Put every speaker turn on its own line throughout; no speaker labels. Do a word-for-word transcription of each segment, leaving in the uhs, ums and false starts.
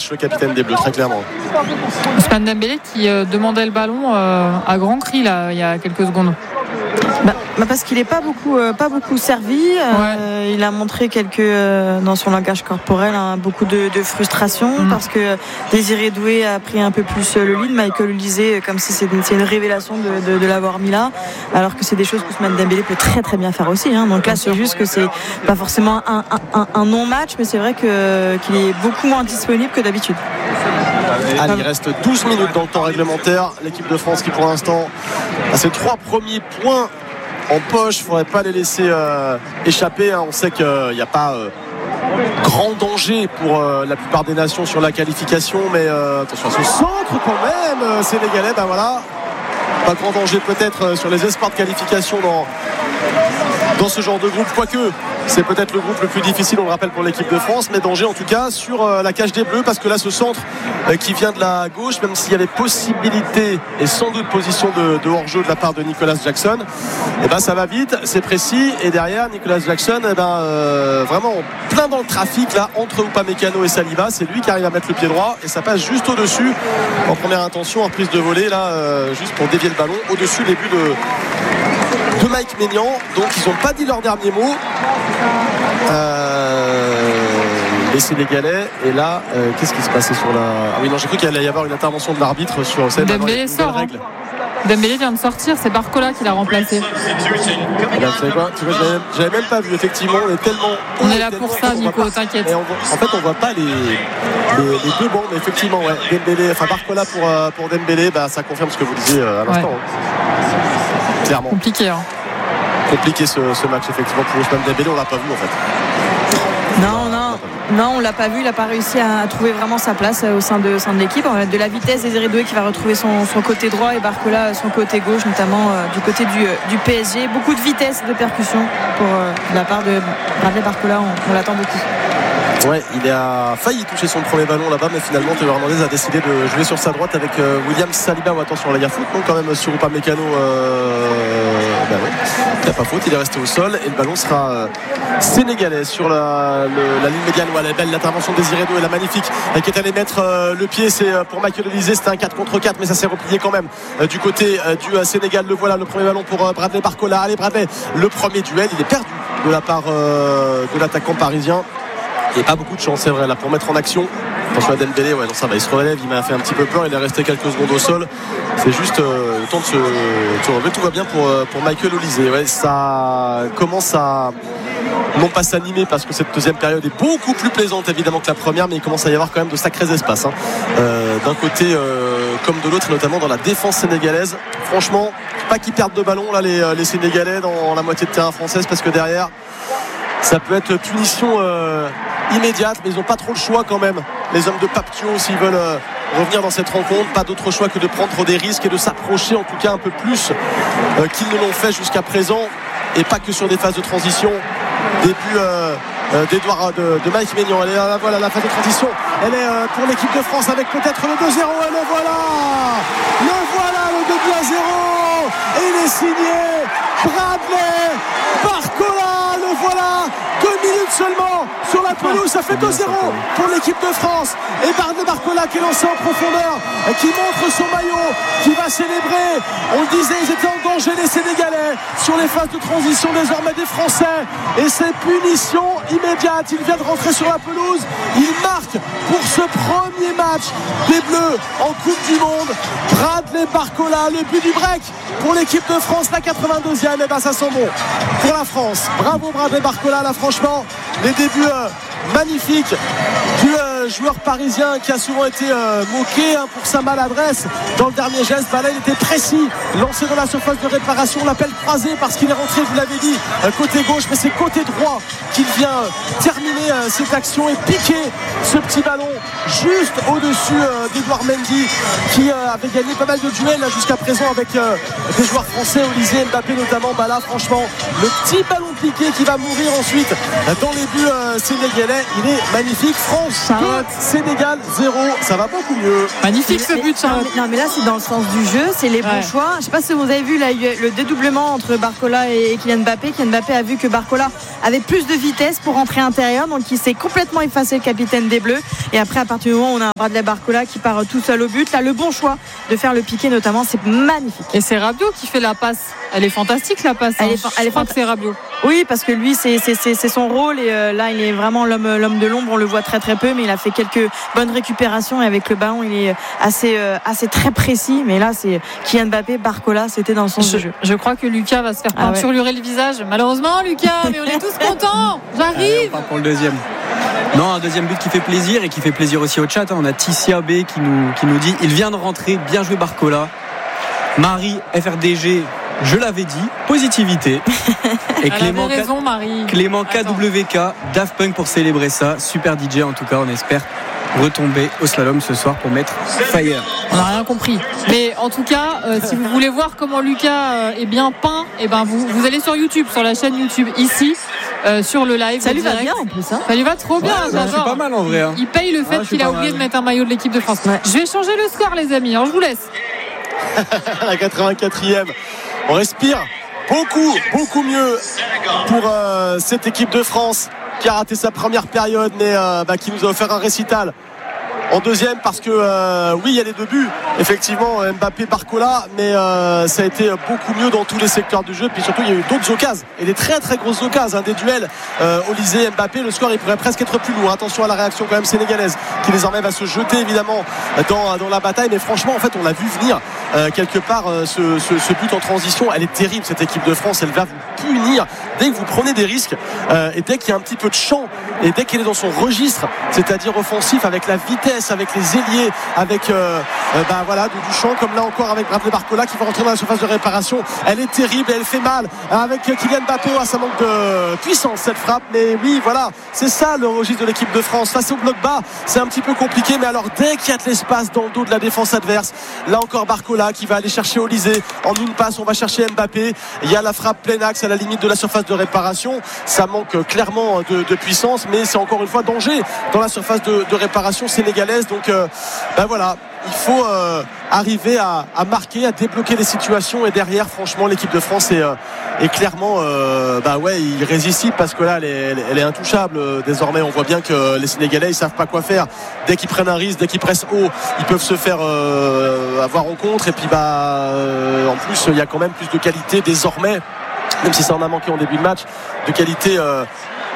match, le capitaine des Bleus, très clairement.
Ousmane Dembélé qui euh, demandait le ballon euh, à grands cris là, il y a quelques secondes.
Bah, bah parce qu'il n'est pas beaucoup, euh, pas beaucoup servi. Euh, ouais. Il a montré quelques, euh, dans son langage corporel, hein, beaucoup de, de frustration mmh. parce que Désiré Doué a pris un peu plus le lead. Michael Olise, comme si c'était une, c'est une révélation de, de, de l'avoir mis là, alors que c'est des choses qu'Ousmane Dembélé peut très très bien faire aussi. Hein. Donc là, c'est juste que c'est pas forcément un, un, un, un non-match, mais c'est vrai que, qu'il est beaucoup moins disponible que d'habitude.
Allez, il reste douze minutes dans le temps réglementaire. L'équipe de France qui pour l'instant a ses trois premiers points en poche. Il ne faudrait pas les laisser euh, échapper. Hein. On sait qu'il n'y a pas euh, grand danger pour euh, la plupart des nations sur la qualification. Mais euh, attention à ce centre quand même. Euh, sénégalais, ben voilà. Pas grand danger peut-être euh, sur les espoirs de qualification dans, dans ce genre de groupe. Quoique, c'est peut-être le groupe le plus difficile, on le rappelle, pour l'équipe de France. Mais danger en tout cas sur euh, la cage des Bleus. Parce que là, ce centre euh, qui vient de la gauche, même s'il y avait possibilité et sans doute position de, de hors-jeu de la part de Nicolas Jackson, et ben ça va vite, c'est précis. Et derrière, Nicolas Jackson, et ben, euh, vraiment plein dans le trafic là, entre Upamecano et Saliba. C'est lui qui arrive à mettre le pied droit. Et ça passe juste au-dessus. En première intention, en prise de volée, là, euh, juste pour dévier le ballon. Au-dessus des buts de, de Mike Maignan. Donc ils n'ont pas dit leur dernier mot. Euh, les Sénégalais. Et là, euh, qu'est-ce qui se passait sur la. Ah oui, non, j'ai cru qu'il allait y avoir une intervention de l'arbitre sur cette
Dembélé sort. Hein. Dembélé vient de sortir, c'est Barcola qui l'a remplacé.
Là, vous savez quoi, tu vois, j'avais, j'avais même pas vu, effectivement. On est tellement.
On est là pour ça, Nico, t'inquiète.
On voit, en fait, on voit pas les, les, les deux bancs, mais effectivement, ouais. Dembélé, enfin Barcola pour, euh, pour Dembélé, bah, ça confirme ce que vous disiez euh, à l'instant. Ouais. Hein. Clairement.
Compliqué, hein.
Compliqué ce, ce match, effectivement, pour Ousmane Dembélé, on l'a pas vu en fait.
Non, non. Non, on l'a pas vu, il n'a pas réussi à trouver vraiment sa place au sein de, au sein de l'équipe. On a de la vitesse, Désiré Doué qui va retrouver son, son côté droit et Barcola son côté gauche, notamment euh, du côté du, du P S G. Beaucoup de vitesse, de percussion pour euh, de la part de Bradley Barcola, on, on l'attend beaucoup.
Ouais, il a failli toucher son premier ballon là-bas, mais finalement Théo Hernandez a décidé de jouer sur sa droite avec euh, William Saliba. Oh, attention, là il y a faute, donc quand même sur Upamecano. Euh... Ben ouais, il n'y a pas faute, il est resté au sol et le ballon sera euh, sénégalais sur la, le, la ligne médiane. Ouais, elle est belle l'intervention de Désiré Doué, la magnifique, qui est allé mettre euh, le pied. C'est euh, pour Michael Olise, c'était un quatre contre quatre, mais ça s'est replié quand même euh, du côté euh, du euh, Sénégal. Le voilà, le premier ballon pour euh, Bradley Barcola. Allez Bradley, le premier duel, il est perdu de la part euh, de l'attaquant parisien. Il n'y a pas beaucoup de chance, c'est vrai, là, pour mettre en action. Attention à Dembélé, ouais, non, ça va, il se relève, il m'a fait un petit peu peur, il est resté quelques secondes au sol. C'est juste euh, le temps de se, de se relever. Tout va bien pour, pour Michael Olise. Ouais, ça commence à non pas s'animer parce que cette deuxième période est beaucoup plus plaisante évidemment que la première, mais il commence à y avoir quand même de sacrés espaces, hein. euh, d'un côté euh, comme de l'autre, notamment dans la défense sénégalaise. Franchement, pas qu'ils perdent de ballon là les, les Sénégalais dans la moitié de terrain française, parce que derrière ça peut être punition euh, immédiate, mais ils n'ont pas trop le choix quand même, les hommes de Paptio, s'ils veulent euh, revenir dans cette rencontre. Pas d'autre choix que de prendre des risques et de s'approcher en tout cas un peu plus euh, qu'ils ne l'ont fait jusqu'à présent, et pas que sur des phases de transition. Début euh, euh, d'Edouard de, de Mike Maignan. Elle est là, voilà, la phase de transition, elle est euh, pour l'équipe de France avec peut-être le deux zéro, et le voilà le voilà le deux à zéro, et il est signé Bradley Barcola. Le voilà, deux minutes seulement sur la pelouse, ça fait deux zéro pour l'équipe de France, et Bradley Barcola qui est lancé en profondeur, qui montre son maillot, qui va célébrer. On le disait, ils étaient en danger les Sénégalais sur les phases de transition désormais des Français, et c'est punition immédiate. Il vient de rentrer sur la pelouse, il marque pour ce premier match des Bleus en Coupe du Monde. Bradley Barcola, le but du break pour l'équipe de France, la quatre-vingt-deuxième. Et ben ça sent bon pour la France. Bravo Bradley Barcola, là franchement les débuts euh, magnifiques du euh, joueur parisien qui a souvent été euh, moqué hein, pour sa maladresse dans le dernier geste. Bah là il était précis, lancé dans la surface de réparation, on l'appelle croisé parce qu'il est rentré, vous l'avez dit, euh, côté gauche, mais c'est côté droit qu'il vient euh, terminer euh, cette action et piquer ce petit ballon juste au-dessus euh, d'Edouard Mendy, qui euh, avait gagné pas mal de duels là, jusqu'à présent avec euh, des joueurs français, Olise, Mbappé notamment. Bah là franchement le petit ballon piqué qui va mourir ensuite dans les buts euh, sénégalais, il est magnifique. France
ça
deux,
Charlotte.
Sénégal zéro, ça va beaucoup mieux.
Magnifique ce but, Charlotte.
Non mais, non, mais là c'est dans le sens du jeu, c'est les bons
Ouais.
choix. Je sais pas si vous avez vu là, le dédoublement entre Barcola et Kylian Mbappé. Kylian Mbappé a vu que Barcola avait plus de vitesse pour rentrer intérieur, donc il s'est complètement effacé, le capitaine des Bleus. Et après, à partir du moment où on a un Bradley Barcola qui part tout seul au but, là le bon choix de faire le piqué notamment, c'est magnifique.
Et c'est Rabiot qui fait la passe. Elle est fantastique la passe.
Elle
hein.
est fa- elle est
Je crois
fanta-
que c'est Rabiot.
Oui, parce que lui, c'est, c'est, c'est, c'est son rôle et euh, là, il est vraiment l'homme, l'homme de l'ombre. On le voit très très peu, mais il a fait quelques bonnes récupérations et avec le ballon, il est assez, euh, assez très précis. Mais là, c'est Kylian Mbappé, Barcola, c'était dans le sens
Je,
du jeu.
je crois que Lucas va se faire
Ah ouais.
peinturer le visage. Malheureusement, Lucas, mais on est tous contents.
Allez,
J'arrive.
on part pour le deuxième. Non, un deuxième but qui fait plaisir et qui fait plaisir aussi au chat. On a Tissia B qui nous, qui nous dit: il vient de rentrer, bien joué Barcola. Marie F R D G, je l'avais dit, positivité. Et
Elle
Clément,
avait raison, Marie.
Clément K
Attends.
W K, Daft Punk pour célébrer ça. Super D J en tout cas, on espère retomber au slalom ce soir pour mettre Fire.
On n'a rien compris. Mais en tout cas, euh, si vous voulez voir comment Lucas euh, est bien peint, eh ben vous, vous allez sur YouTube, sur la chaîne YouTube ici, euh, sur le live.
Ça lui va
direct.
bien en plus, hein.
Ça lui va trop bien,
Ouais, je suis
j'adore.
pas mal en vrai. hein.
Il paye le fait
Ouais, je suis
qu'il a
pas
oublié
mal.
de mettre un maillot de l'équipe de France.
Ouais.
Je vais changer le score, les amis. Alors je vous laisse.
À la quatre-vingt-quatrième, on respire beaucoup, beaucoup mieux pour euh, cette équipe de France qui a raté sa première période, mais euh, bah, qui nous a offert un récital en deuxième parce que euh, oui, il y a les deux buts effectivement, Mbappé, Barcola, mais euh, ça a été beaucoup mieux dans tous les secteurs du jeu. Puis surtout il y a eu d'autres occasions et des très très grosses occasions, hein, des duels euh, Olysée, Mbappé. Le score il pourrait presque être plus lourd. Attention à la réaction quand même sénégalaise qui désormais va se jeter évidemment dans, dans la bataille, mais franchement en fait on l'a vu venir euh, quelque part euh, ce, ce, ce but en transition. Elle est terrible cette équipe de France, elle va vous punir dès que vous prenez des risques euh, et dès qu'il y a un petit peu de champ et dès qu'elle est dans son registre, c'est-à-dire offensif, avec la vitesse, avec les ailiers, avec euh, euh, bah, voilà, du, du champ, comme là encore avec Bradley Barcola qui va rentrer dans la surface de réparation. Elle est terrible et elle fait mal avec Kylian Mbappé. Ah, ça manque de puissance cette frappe, mais oui voilà, c'est ça le registre de l'équipe de France. Face au bloc bas, c'est un petit peu compliqué, mais alors dès qu'il y a de l'espace dans le dos de la défense adverse, là encore Barcola qui va aller chercher Olysée en une passe, on va chercher Mbappé, il y a la frappe plein axe à la limite de la surface de réparation. Ça manque clairement de, de puissance, mais c'est encore une fois danger dans la surface de, de réparation sénégalaise. Donc euh, ben voilà, il faut euh, arriver à, à marquer, à débloquer les situations, et derrière franchement l'équipe de France est, euh, est clairement euh, bah ouais, irrésistible parce que là elle est, elle est intouchable. Désormais on voit bien que les Sénégalais ils savent pas quoi faire. Dès qu'ils prennent un risque, dès qu'ils pressent haut, ils peuvent se faire euh, avoir en contre, et puis bah euh, en plus il y a quand même plus de qualité désormais, même si ça en a manqué en début de match, de qualité euh,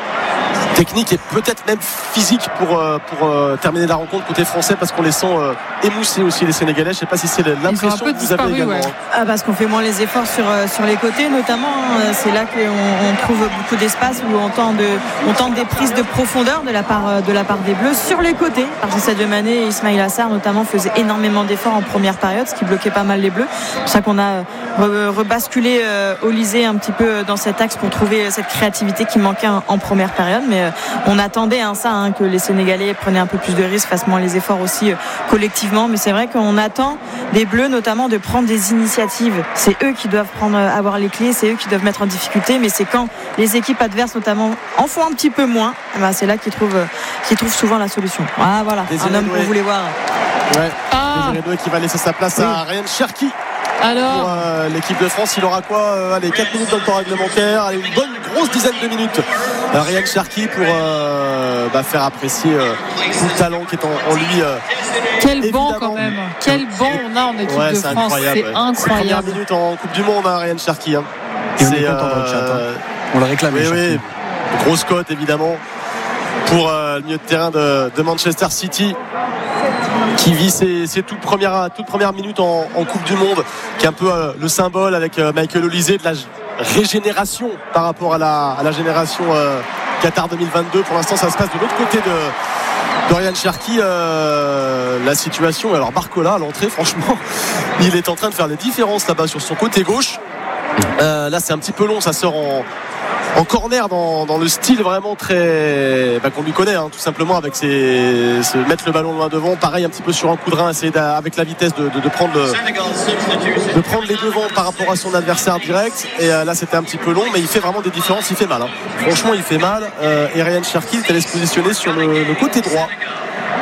technique et peut-être même physique pour, euh, pour euh, terminer la rencontre côté français, parce qu'on les sent euh, émoussés aussi les Sénégalais. Je sais pas si c'est l'impression
peu
que vous avez
disparu,
également.
ouais.
Ah, parce qu'on fait moins les efforts sur, euh, sur les côtés notamment, hein. C'est là qu'on on trouve beaucoup d'espace où on tente, de, on tente des prises de profondeur de la part, euh, de la part des Bleus sur les côtés, parce que Sadio Mané et Ismaïla Sarr notamment faisaient énormément d'efforts en première période, ce qui bloquait pas mal les Bleus. C'est pour ça qu'on a re- rebasculé euh, Olysée un petit peu dans cet axe pour trouver cette créativité qui manquait en, en première période, mais euh, on attendait hein, ça, hein, que les Sénégalais prenaient un peu plus de risques, fassent moins les efforts aussi euh, collectivement, mais c'est vrai qu'on attend des Bleus notamment de prendre des initiatives. C'est eux qui doivent prendre, euh, avoir les clés, c'est eux qui doivent mettre en difficulté, mais c'est quand les équipes adverses notamment en font un petit peu moins, eh ben, c'est là qu'ils trouvent, euh, qu'ils trouvent souvent la solution. Ah voilà,
Désiré
un homme
Doué.
qu'on voulait voir.
Ouais.
Ah.
Désiré Doué qui va laisser sa place
Oui.
à Ryan Cherki pour
Alors,
euh, l'équipe de France. Il aura quoi euh, allez, quatre minutes dans le temps réglementaire, allez, une bonne grosse dizaine de minutes. Euh, Ryan Cherki pour euh, bah, faire apprécier euh, tout le talent qui est en, en lui. Euh,
quel banc
évidemment.
quand même. Quel banc on a en équipe
ouais,
de
c'est
France.
incroyable.
C'est
ouais. Ses premières
incroyable.
minutes en Coupe du Monde, hein, Ryan Cherki. Hein.
Et on est content dans le chat, hein. On le réclame.
Oui,
chaque
oui.
fois.
Grosse cote évidemment pour euh, le milieu de terrain de, de Manchester City, qui vit ses, ses toutes, premières, toutes premières minutes en, en Coupe du Monde, qui est un peu euh, le symbole avec euh, Michael Olysée de la régénération par rapport à la, à la génération euh, Qatar deux mille vingt-deux. Pour l'instant ça se passe de l'autre côté de, de Ryan Cherki. Euh, la situation, alors Barcola à l'entrée, franchement il est en train de faire des différences là-bas sur son côté gauche. Euh, là c'est un petit peu long, ça sort en en corner dans, dans le style vraiment très bah, qu'on lui connaît, hein, tout simplement, avec ses, se mettre le ballon loin devant, pareil un petit peu sur un coup de rein, essayer avec la vitesse de, de, de, prendre le, de prendre les devants par rapport à son adversaire direct. Et euh, là c'était un petit peu long, mais il fait vraiment des différences, il fait mal, hein. Franchement il fait mal. euh, et Ryan Cherki est allé se positionner sur le, le côté droit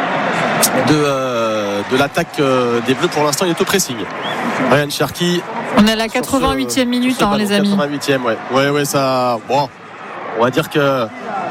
de, euh, de l'attaque euh, des Bleus. Pour l'instant, il est au pressing. Ryan Cherki.
On est à la quatre-vingt-huitième minute, hein, les amis.
quatre-vingt-huitième, ouais. Ouais, ouais, ça. Bon, on va dire que.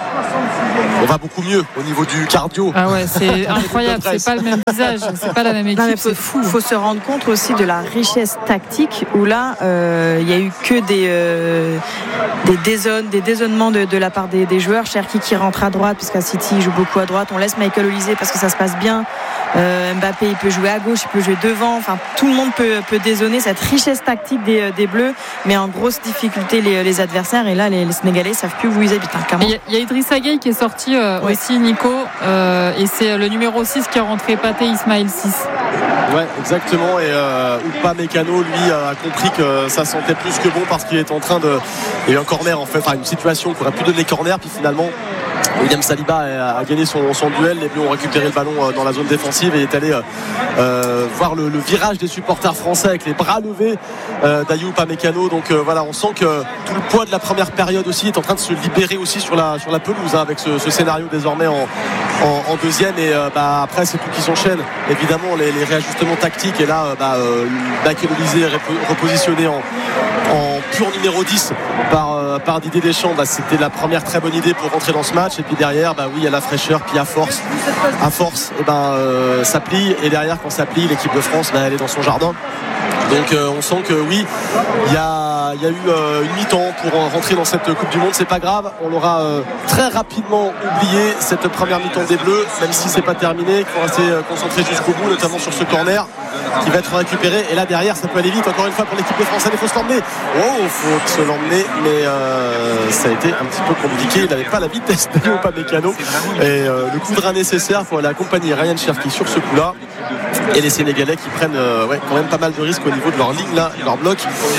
On va beaucoup mieux au niveau du cardio.
Ah ouais, c'est incroyable, c'est pas le même visage, c'est pas la même équipe, non, c'est fou.
Il faut se rendre compte aussi de la richesse tactique où là, il euh, y a eu que des, euh, des, dézone, des dézonnements de, de la part des, des joueurs. Cherki qui rentre à droite, parce qu'à City il joue beaucoup à droite. On laisse Michael Olise parce que ça se passe bien. Euh, Mbappé il peut jouer à gauche, il peut jouer devant. Enfin, tout le monde peut, peut dézonner cette richesse tactique des, des Bleus, mais en grosse difficulté les, les adversaires. Et là, les, les Sénégalais ne savent plus où ils habitent.
Il y, y a Idrissa Gueye qui est sorti euh, ouais. aussi, Nico, euh, et c'est le numéro six qui a rentré Pathé Ismaël six.
Ouais, exactement. Et euh, Upamecano, lui, a compris que ça sentait plus que bon parce qu'il est en train de. Il y a eu un corner en fait, enfin une situation qu'on aurait pu donner corner, puis finalement. William Saliba a gagné son, son duel. Les Bleus ont récupéré le ballon dans la zone défensive et est allé euh, voir le, le virage des supporters français avec les bras levés euh, d'Ayoub Upamecano. Donc euh, voilà, on sent que tout le poids de la première période aussi est en train de se libérer aussi sur la, sur la pelouse hein, avec ce, ce scénario désormais en, en, en deuxième. Et euh, bah, après, c'est tout qui s'enchaîne. Évidemment, les, les réajustements tactiques. Et là, bah, euh, Michael Olise est repositionné en, en pur numéro dix par, euh, par Didier Deschamps. Bah, c'était la première très bonne idée pour rentrer dans ce match. Et puis derrière, bah oui, il y a la fraîcheur, puis à force, à force, et ben euh, ça plie. Et derrière, quand ça plie, l'équipe de France, bah, elle est dans son jardin. Donc euh, on sent que oui, il y a, y a eu euh, une mi-temps pour rentrer dans cette Coupe du Monde. C'est pas grave, on aura euh, très rapidement oublié cette première mi-temps des Bleus, même si c'est pas terminé, il faut rester euh, concentré jusqu'au bout, notamment sur ce corner qui va être récupéré. Et là derrière, ça peut aller vite. Encore une fois pour l'équipe de France, il faut se l'emmener. Oh, il faut se l'emmener, mais euh, ça a été un petit peu compliqué. Il n'avait pas la vitesse de Upamecano et euh, le coup de rein nécessaire pour aller accompagner Ryan Cherki sur ce coup-là. Et les Sénégalais qui prennent euh, ouais, quand même pas mal de risques au niveau de leur ligne là, leur bloc,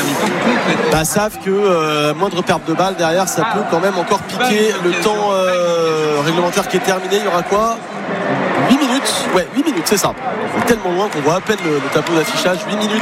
bah, savent que euh, moindre perte de balle derrière, ça peut quand même encore piquer. Le temps euh, réglementaire qui est terminé, il y aura quoi ? huit minutes, ouais, huit minutes, c'est ça. On est tellement loin qu'on voit à peine le, le tableau d'affichage. huit minutes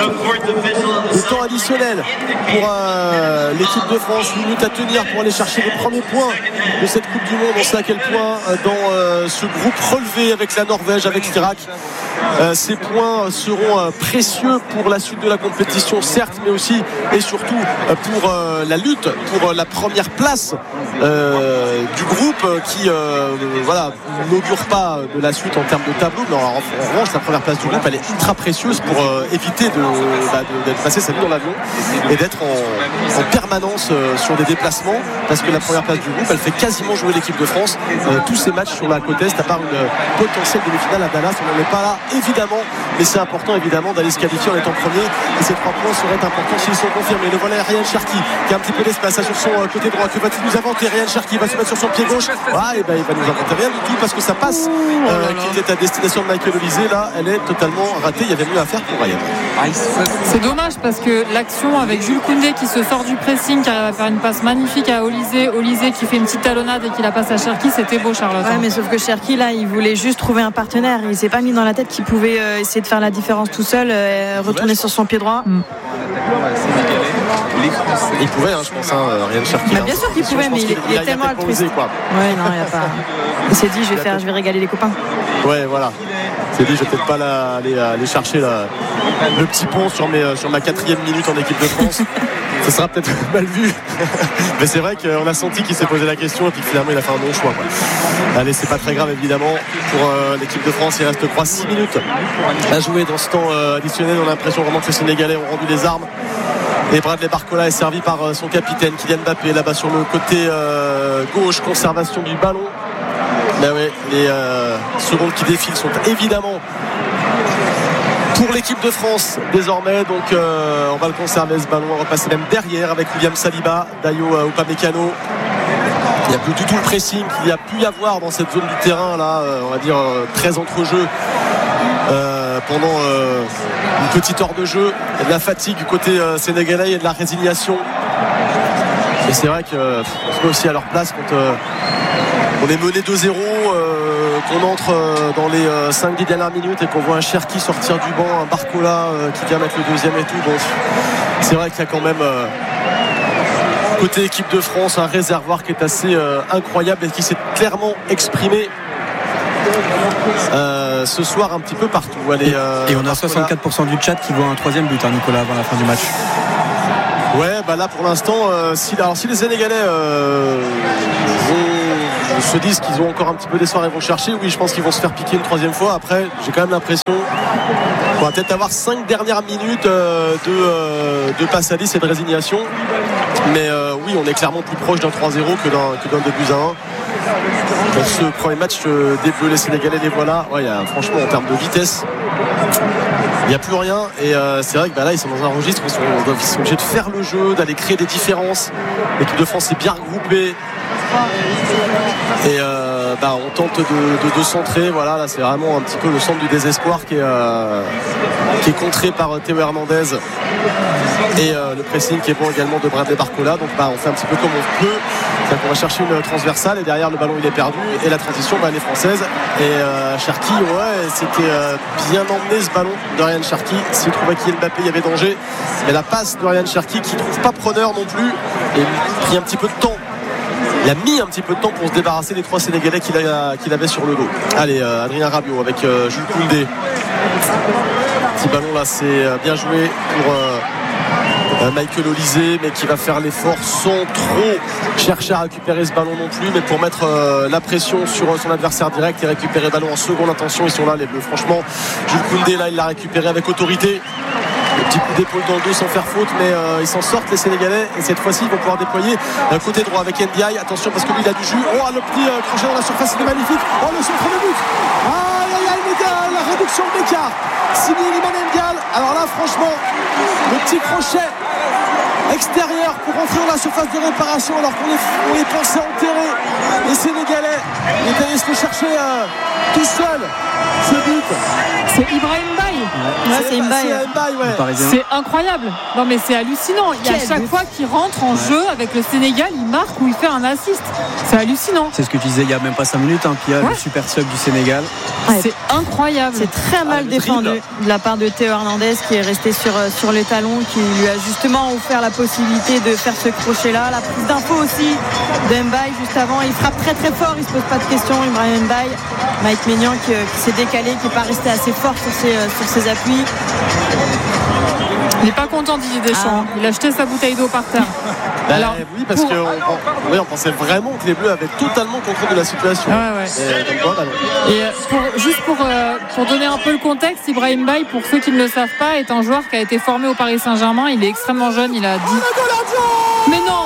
de temps additionnel pour euh, l'équipe de France. huit minutes à tenir pour aller chercher le premier point de cette Coupe du Monde. On sait à quel point euh, dans euh, ce groupe relevé avec la Norvège, avec l'Irak, euh, ces points seront euh, précieux pour la suite de la compétition, certes, mais aussi et surtout euh, pour euh, la lutte pour euh, la première place euh, du groupe euh, qui euh, voilà, n'augure pas de la suite en termes de tableau, mais en, en revanche la première place du groupe elle est ultra précieuse pour euh, éviter de, bah, de, d'être passé sa vie dans l'avion et d'être en, en permanence euh, sur des déplacements, parce que la première place du groupe elle fait quasiment jouer l'équipe de France euh, tous ces matchs sur la côte est, à part une potentielle demi-finale à Dallas. On n'en est pas là évidemment, mais c'est important évidemment d'aller se qualifier en étant premier, et ces trois points seraient importants s'ils sont confirmés. Le voilà Ryan Cherki qui a un petit peu d'espace sur son euh, côté droit. Que va-t-il nous inventer? Ryan Cherki va se mettre sur son pied gauche. Ah, et ben il va nous inventer rien du tout, parce que ça passe euh, qui était à destination de Michael Olise, là elle est totalement ratée. Il y avait mieux à faire pour Ryan.
C'est dommage parce que l'action avec Jules Koundé qui se sort du pressing, qui arrive à faire une passe magnifique à Olise, Olise qui fait une petite talonnade et qui la passe à Cherki, c'était beau, Charlotte.
Ouais, mais sauf que Cherki là il voulait juste trouver un partenaire, il s'est pas mis dans la tête qu'il pouvait euh, essayer de faire la différence tout seul, euh, retourner sur son pied droit. Mm.
Il pouvait, hein, je pense, hein, Ryan Cherki.
Bah, bien sûr qu'il pouvait, mais il, il, il est tellement altruiste. Ouais, non, il y a pas. Il s'est dit, je vais faire, je vais régaler les copains.
Ouais, voilà. Il s'est dit, je vais peut-être pas la, aller, aller chercher la, le petit pont sur, mes, sur ma quatrième minute en équipe de France. Ça sera peut-être mal vu. Mais c'est vrai qu'on a senti qu'il s'est posé la question et puis finalement il a fait un bon choix, quoi. Allez, c'est pas très grave évidemment pour euh, l'équipe de France. Il reste, je crois, six minutes à jouer dans ce temps euh, additionnel. On a l'impression vraiment que les Sénégalais ont rendu les armes. Et Bradley Barcola est servi par euh, son capitaine Kylian Mbappé là-bas sur le côté euh, gauche. Conservation du ballon. Là, ouais, les euh, secondes qui défilent sont évidemment pour l'équipe de France désormais, donc euh, on va le conserver ce ballon, on va repasser même derrière avec William Saliba, Dayo euh, Upamecano. Il n'y a plus du tout le pressing qu'il y a pu y avoir dans cette zone du terrain là, euh, on va dire euh, très entre-jeu euh, pendant euh, une petite heure de jeu. Il y a de la fatigue du côté euh, sénégalais, il y a de la résignation, et c'est vrai qu'on euh, se met aussi à leur place quand euh, on est mené deux zéro, euh, qu'on entre euh, dans les euh, cinq dix dernières minutes et qu'on voit un Cherki sortir du banc, un Barcola euh, qui vient mettre le deuxième et tout. Donc c'est vrai qu'il y a quand même euh, côté équipe de France un réservoir qui est assez euh, incroyable et qui s'est clairement exprimé euh, euh, ce soir un petit peu partout. Allez, euh,
et on a soixante-quatre pour cent du chat qui voit un troisième but, hein, Nicolas, avant la fin du match.
Ouais, bah là pour l'instant, euh, si, alors, si les Sénégalais euh, vont, se disent qu'ils ont encore un petit peu d'espoir et vont chercher, oui, je pense qu'ils vont se faire piquer une troisième fois. Après, j'ai quand même l'impression qu'on va peut-être avoir cinq dernières minutes euh, de, euh, de passe à dix et de résignation. Mais euh, oui, on est clairement plus proche d'un trois zéro que d'un, que d'un deux buts à un. Pour ce premier match euh, des Bleus, les Sénégalais, les voilà. Ouais, y a, franchement, en termes de vitesse, il n'y a plus rien. Et euh, c'est vrai que bah, là, ils sont dans un registre où ils sont, ils sont obligés de faire le jeu, d'aller créer des différences. L'équipe de France est bien regroupée. Et euh, bah, on tente de, de, de centrer. Voilà, là, c'est vraiment un petit peu le centre du désespoir qui est, euh, qui est contré par Théo Hernandez. Et euh, le pressing qui est bon également de Bradley Barcola. Donc bah, on fait un petit peu comme on peut. C'est-à-dire qu'on va chercher une transversale et derrière le ballon il est perdu et la transition bah, elle est française. Et euh, Cherki, ouais, c'était euh, bien emmené ce ballon de Ryan Cherki. S'il trouvait qu'il y avait Mbappé, il y avait danger. Mais la passe de Ryan Cherki qui ne trouve pas preneur non plus et il a pris un petit peu de temps. Il a mis un petit peu de temps pour se débarrasser des trois Sénégalais qu'il, a, qu'il avait sur le dos. Allez, euh, Adrien Rabiot avec euh, Jules Koundé. Petit ballon là, c'est euh, bien joué pour euh, euh, Michael Olysée, mais qui va faire l'effort sans trop chercher à récupérer ce ballon non plus, mais pour mettre euh, la pression sur euh, son adversaire direct et récupérer le ballon en seconde intention. Ils sont là, les Bleus. Franchement, Jules Koundé là, il l'a récupéré avec autorité. Le petit coup d'épaule dans le dos sans faire faute, mais euh, ils s'en sortent les Sénégalais et cette fois-ci ils vont pouvoir déployer un côté droit avec N D I. Attention parce que lui il a du jus. Oh, le petit euh, crochet dans la surface, il est magnifique. Oh, le centre de but. Aïe aïe aïe, la réduction de l'écart signé Iliman Ndiaye. Alors là franchement, le petit crochet extérieur pour rentrer dans la surface de réparation alors qu'on est, on est pensé enterrer les Sénégalais. Il est allé se le chercher euh, tout seul ce but.
C'est Ibrahim Mbaye.
Ouais, c'est, c'est Mbaye.
Ouais.
C'est incroyable. Non mais c'est hallucinant. Il y a chaque fois qu'il rentre en ouais. jeu avec le Sénégal, il marque ou il fait un assist. C'est hallucinant.
C'est ce que tu disais il y a même pas cinq minutes, hein, Pia, ouais. le super sub du Sénégal.
Ouais. C'est incroyable.
C'est très mal ah, défendu dribble. de la part de Théo Hernandez qui est resté sur, sur les talons, qui lui a justement offert la possibilité de faire ce crochet-là. La prise d'info aussi de Mbaye juste avant. Il frappe très très fort, il se pose pas de questions. Ibrahim Mbaye, Mike Maignan qui, qui s'est décalé, qui n'est pas resté assez fort sur ses, sur ses appuis.
Il n'est pas content Didier Deschamps. Ah. Il a jeté sa bouteille d'eau par terre.
Bah, Alors, oui, parce pour... qu'on oui, on pensait vraiment que les Bleus avaient totalement contrôle de la situation.
Ouais, ouais. Et, donc, voilà, et pour, juste pour, euh, pour donner un peu le contexte, Ibrahim Mbaye, pour ceux qui ne le savent pas, est un joueur qui a été formé au Paris Saint-Germain. Il est extrêmement jeune. Il a dit. Mais non.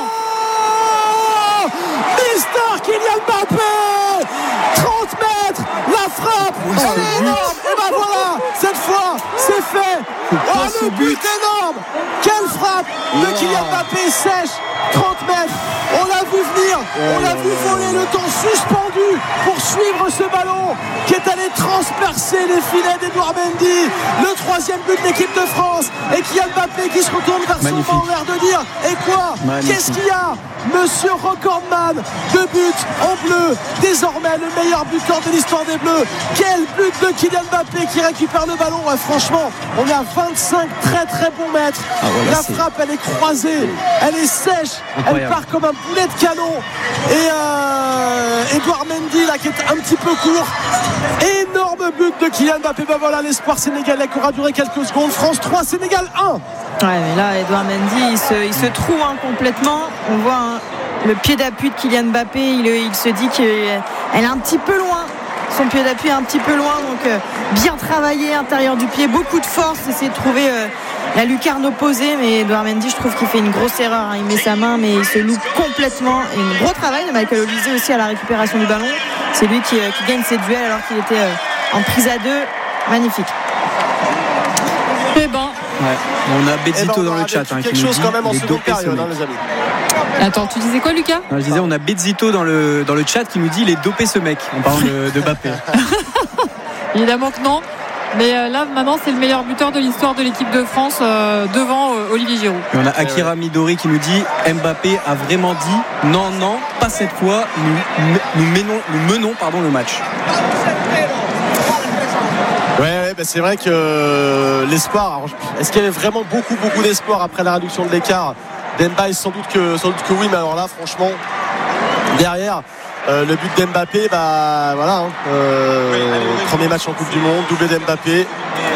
Mister Kylian Mbappé, trente mètres, la frappe, elle est énorme. Et ben voilà, cette fois, c'est fait. Oh, le but énorme. Quelle frappe de Kylian Mbappé sèche, trente mètres. On l'a vu venir, on l'a vu voler le temps suspendu pour suivre ce ballon qui est allé transpercer les filets d'Edouard Mendy. Le troisième but de l'équipe de France et Kylian Mbappé qui se retourne vers Magnifique. son banc, l'air de dire et quoi Magnifique. Qu'est-ce qu'il y a Monsieur Recordman, deux buts en bleu, désormais le meilleur buteur de l'histoire des Bleus. Quel but de Kylian Mbappé qui récupère le ballon. Ouais, franchement, on est à vingt-cinq très très bons mètres. Ah, voilà, la c'est... frappe, elle est croisée, elle est sèche, incroyable. Elle part comme un boulet de canon. Et euh, Edouard Mendy là qui est un petit peu court. Énorme but de Kylian Mbappé. Ben voilà l'espoir sénégalais qui aura duré quelques secondes. France trois, Sénégal un.
Ouais, mais là, Edouard Mendy, il se, il se trouve hein, complètement. On voit hein, le pied d'appui de Kylian Mbappé. Il, il se dit qu'elle est un petit peu loin. Son pied d'appui est un petit peu loin. Donc, euh, bien travaillé, intérieur du pied. Beaucoup de force. Essayer de trouver euh, la lucarne opposée. Mais Edouard Mendy, je trouve qu'il fait une grosse erreur. Hein. Il met sa main, mais il se loupe complètement. Et un gros travail de Michael Olysée aussi à la récupération du ballon. C'est lui qui, euh, qui gagne ses duels alors qu'il était euh, en prise à deux. Magnifique.
Eh ben.
Ouais. On a Bezzito eh ben, dans le chat hein,
quelque
qui
chose
nous dit
quand même en
les
seconde période hein, les amis.
Attends, tu disais quoi Lucas?
Non, je disais on a Bezzito dans le, dans le chat qui nous dit il est dopé ce mec en parlant de, de Mbappé.
Évidemment que non. Mais euh, là maintenant c'est le meilleur buteur de l'histoire de l'équipe de France euh, devant euh, Olivier Giroud.
Et on a Akira Midori qui nous dit Mbappé a vraiment dit non non pas cette fois nous, nous menons, nous menons pardon, le match.
Ouais, ouais bah c'est vrai que euh, l'espoir. Alors, est-ce qu'il y avait vraiment beaucoup, beaucoup d'espoir après la réduction de l'écart d'Mbaye? Sans doute que, sans doute que oui, mais alors là, franchement, derrière, Euh, le but d'Mbappé, bah voilà, hein, euh, premier match en Coupe du Monde, doublé d'Mbappé.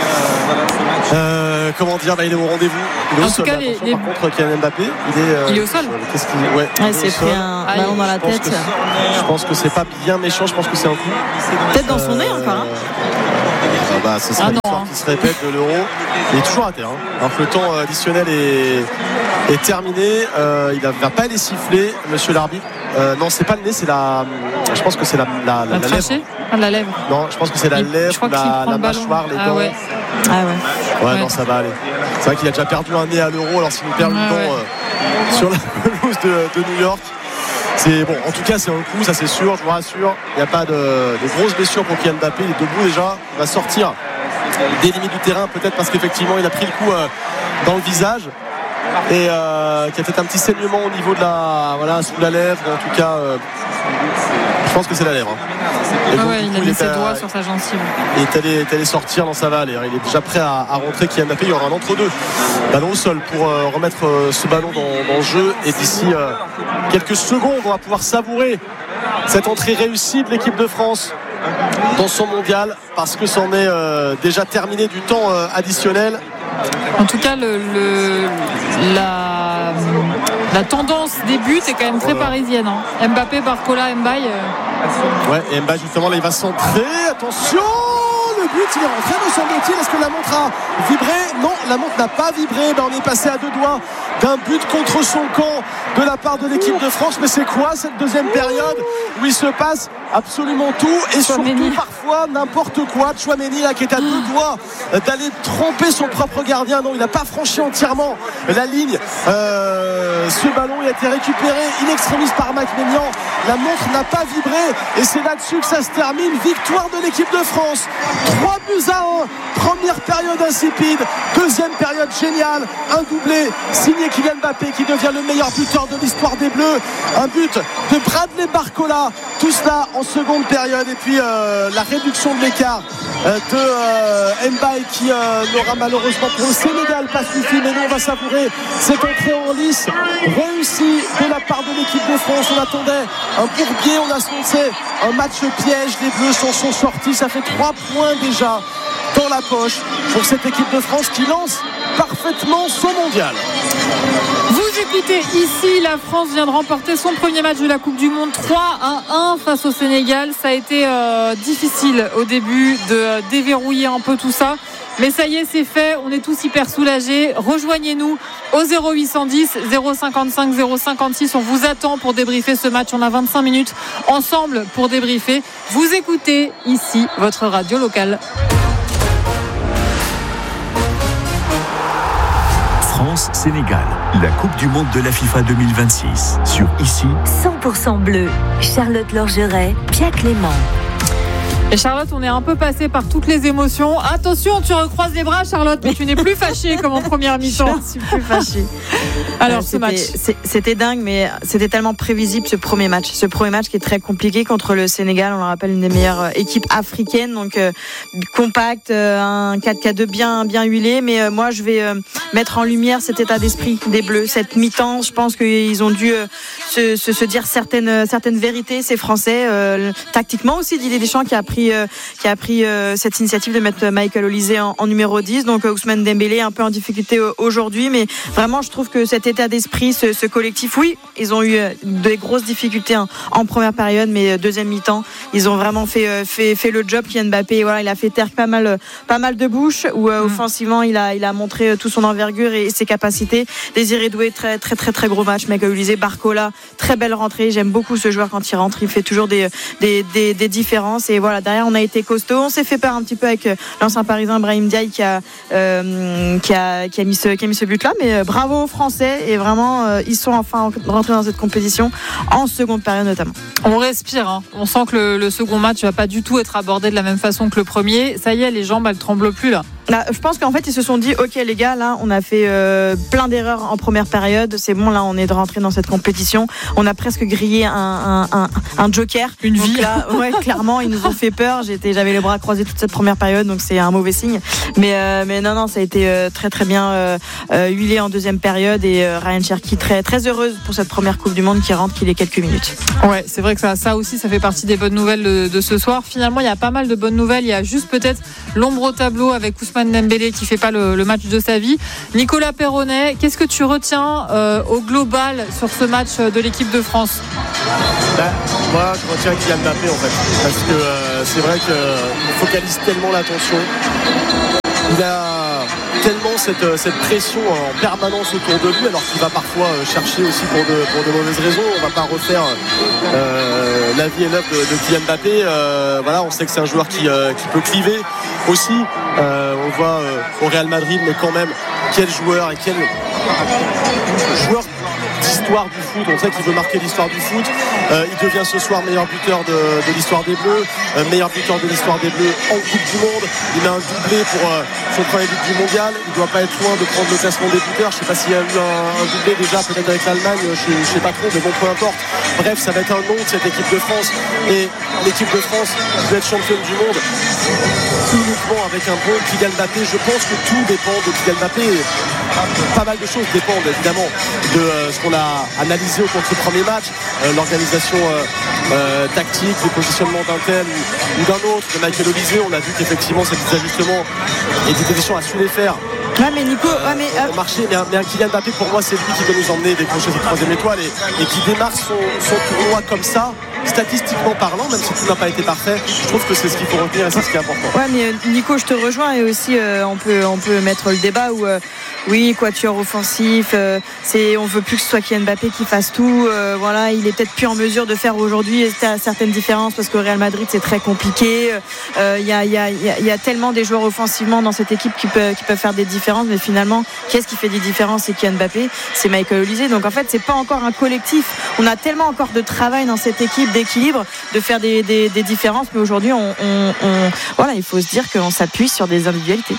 Euh, comment dire, bah, il est au rendez-vous. Il est
en
au
tout
sol.
cas, les, les...
Par contre, Kylian Mbappé, il est, euh,
il est au sol.
Qu'est-ce qu'il... Ouais,
ouais, c'est pris un
ah,
ballon dans la tête.
Que, je pense que c'est pas bien méchant. Je pense que c'est un coup.
Peut-être dans son euh, nez encore. Hein.
Euh, bah, ce serait ah, l'histoire qui se répète de l'Euro. Il est toujours à terre. Hein. Alors que le temps additionnel est, est terminé. Euh, il ne va pas les siffler, monsieur l'arbitre. Euh, non, c'est pas le nez, c'est la. Je pense que c'est la, la, la,
la, la lèvre. Ah, la lèvre.
Non, je pense que c'est la
il,
lèvre, la, la mâchoire, les
ah,
dents.
Ouais.
Ah ouais.
Ouais,
ouais.
non, ça va aller. C'est vrai qu'il a déjà perdu un nez à l'Euro, alors s'il nous perd
ouais,
une dent
ouais.
euh, sur la pelouse de, de New York. C'est bon, en tout cas, c'est un coup, ça c'est sûr, je vous rassure. Il n'y a pas de, de grosses blessures pour Kylian Mbappé. Il est debout déjà. Il va sortir des limites du terrain, peut-être parce qu'effectivement, il a pris le coup euh, dans le visage. Et euh, qui a fait un petit saignement au niveau de la voilà sous la lèvre, en tout cas euh, je pense que c'est la lèvre hein.
Et ah donc, ouais, il a mis ses doigts sur sa gencive
et est allé, est allé sortir, non ça va aller, il est déjà prêt à, à rentrer. Kylian Mbappé, il y aura un entre-deux ballon au sol pour euh, remettre euh, ce ballon dans, dans le jeu, et d'ici euh, quelques secondes on va pouvoir savourer cette entrée réussie de l'équipe de France dans son mondial, parce que c'en est euh, déjà terminé du temps euh, additionnel.
En tout cas, le, le, la, la tendance des buts est quand même très voilà. parisienne. Hein. Mbappé, Barcola, Mbaye. Euh...
Ouais, et Mbaye justement, là il va centrer. Attention, le but il est rentré, me semble-t-il. Est-ce que la montre a vibré? Non, la montre n'a pas vibré. Ben, on est passé à deux doigts d'un but contre son camp de la part de l'équipe de France. Mais c'est quoi cette deuxième période où il se passe absolument tout, et surtout parfois n'importe quoi? Tchouaméni là qui est à deux doigts d'aller tromper son propre gardien. Non, il n'a pas franchi entièrement la ligne. Euh, ce ballon il a été récupéré in extremis par Makhménian. La montre n'a pas vibré, et c'est là-dessus que ça se termine. Victoire de l'équipe de France, trois buts à un. Première période insipide, deuxième période géniale, un doublé signé Kylian Mbappé qui devient le meilleur buteur de l'histoire des Bleus. Un but de Bradley Barcola, tout cela en seconde période, et puis euh, la réduction de l'écart euh, de euh, Mbaye qui euh, n'aura malheureusement pour le Sénégal pas suffi. Mais nous on va savourer cette entrée en lice réussie de la part de l'équipe de France. On attendait un bourbier, on a annoncé un match piège, les Bleus s'en sont sortis, ça fait trois points déjà dans la poche pour cette équipe de France qui lance parfaitement son mondial.
Vous écoutez ici, la France vient de remporter son premier match de la Coupe du Monde trois à un face au Sénégal. Ça a été euh, difficile au début de euh, déverrouiller un peu tout ça, mais ça y est, c'est fait, on est tous hyper soulagés. Rejoignez-nous au zéro huit cent dix zéro cinquante-cinq zéro cinquante-six, on vous attend pour débriefer ce match. On a vingt-cinq minutes ensemble pour débriefer. Vous écoutez ici votre radio locale.
France-Sénégal, la Coupe du Monde de la FIFA deux mille vingt-six. Sur ici,
cent pour cent bleu. Charlotte Lorgeret, Pia Clément.
Et Charlotte, on est un peu passé par toutes les émotions. Attention, tu recroises les bras, Charlotte, mais tu n'es plus fâchée comme en première mi-temps.
Je suis plus fâchée.
Alors,
euh,
ce match,
c'était dingue, mais c'était tellement prévisible ce premier match. Ce premier match qui est très compliqué contre le Sénégal. On le rappelle, une des meilleures équipes africaines, donc euh, compact, euh, un quatre quatre deux bien bien huilé. Mais euh, moi, je vais euh, mettre en lumière cet état d'esprit des Bleus, cette mi-temps. Je pense qu'ils ont dû euh, se, se, se dire certaines certaines vérités. Ces Français, euh, tactiquement aussi, Didier Deschamps qui a pris Euh, qui a pris euh, cette initiative de mettre Michael Olise en, en numéro dix. Donc euh, Ousmane Dembélé un peu en difficulté euh, aujourd'hui, mais vraiment je trouve que cet état d'esprit, ce, ce collectif, oui, ils ont eu euh, des grosses difficultés hein, en première période, mais euh, deuxième mi-temps, ils ont vraiment fait euh, fait fait le job. Kylian Mbappé, voilà, il a fait taire pas mal euh, pas mal de bouches où euh, mmh. offensivement il a il a montré euh, tout son envergure et, et ses capacités. Désiré Doué, très très très très gros match. Michael Olise, Barcola, très belle rentrée. J'aime beaucoup ce joueur quand il rentre, il fait toujours des des des, des différences, et voilà, derrière on a été costaud. On s'est fait peur un petit peu avec l'ancien parisien Brahim Diaye qui a, euh, qui a, qui a mis ce, qui a mis ce but là, mais bravo aux Français, et vraiment euh, ils sont enfin rentrés dans cette compétition en seconde période notamment.
On respire, hein. On sent que le, le second match va pas du tout être abordé de la même façon que le premier. Ça y est, les jambes elles tremblent plus là.
Là, je pense qu'en fait ils se sont dit ok les gars, là on a fait euh, plein d'erreurs en première période, c'est bon, là on est de rentrer dans cette compétition, on a presque grillé un, un, un, un joker,
une
donc
vie
là, ouais, clairement ils nous ont fait peur. J'étais, j'avais les bras croisés toute cette première période, donc c'est un mauvais signe, mais, euh, mais non non ça a été euh, très très bien euh, euh, huilé en deuxième période, et euh, Ryan Cherki très, très heureuse pour cette première Coupe du Monde qui rentre qu'il est quelques minutes.
Ouais, c'est vrai que ça, ça aussi ça fait partie des bonnes nouvelles de, de ce soir. Finalement il y a pas mal de bonnes nouvelles, il y a juste peut-être l'ombre au tableau avec Ousmane Dembélé qui fait pas le, le match de sa vie. Nicolas Perronnet, qu'est-ce que tu retiens euh, au global sur ce match de l'équipe de France?
Ben, moi je retiens Kylian Mbappé en fait, parce que euh, c'est vrai qu'on focalise tellement l'attention, il a tellement cette, cette pression en permanence autour de lui, alors qu'il va parfois chercher aussi pour de, pour de mauvaises raisons. On va pas refaire euh, la vie et l'œuvre de, de Kylian Mbappé. Euh, voilà, on sait que c'est un joueur qui, euh, qui peut cliver aussi. Euh, on voit euh, au Real Madrid, mais quand même quel joueur et quel joueur d'histoire du foot. On sait qu'il veut marquer l'histoire du foot. Euh, il devient ce soir meilleur buteur de, de l'histoire des Bleus, euh, meilleur buteur de l'histoire des Bleus en Coupe du Monde. Il met un doublé pour euh, son premier but du mondial. Il ne doit pas être loin de prendre le classement des buteurs. Je ne sais pas s'il y a eu un, un doublé déjà, peut-être avec l'Allemagne, je ne sais pas trop, mais bon, peu importe. Bref, ça va être un nom de cette équipe de France. Et l'équipe de France peut être championne du monde uniquement avec un bon Kylian Mbappé. Je pense que tout dépend de Kylian Mbappé. Pas mal de choses dépendent évidemment de euh, ce qu'on a analysé au cours de ce premier match, euh, l'organisation euh, euh, tactique, les positionnements d'un tel ou, ou d'un autre, de Michael Olise. On a vu qu'effectivement ces petits ajustements et des positions a su les faire.
Ouais mais Nico, ouais, mais, euh...
au marché, mais un, mais un Kylian Mbappé pour moi c'est lui qui peut nous emmener décrocher cette troisième étoile et, et qui démarre son, son tournoi comme ça, statistiquement parlant, même si tout n'a pas été parfait. Je trouve que c'est ce qu'il faut retenir et c'est ce qui est important.
Ouais mais Nico, je te rejoins, et aussi euh, on peut on peut mettre le débat où euh, oui, quatuor offensif, euh, c'est, on veut plus que ce soit Kylian Mbappé qui fasse tout, euh, voilà, il est peut-être plus en mesure de faire aujourd'hui certaines différences parce qu'au Real Madrid c'est très compliqué. Il euh, y, a, y, a, y a tellement des joueurs offensivement dans cette équipe qui peuvent, qui peuvent faire des différences, mais finalement qu'est-ce qui fait des différences? C'est Kylian Mbappé, c'est Michael Olise. Donc en fait c'est pas encore un collectif, on a tellement encore de travail dans cette équipe, d'équilibre, de faire des, des, des différences, mais aujourd'hui on, on, on, voilà, il faut se dire qu'on s'appuie sur des individualités.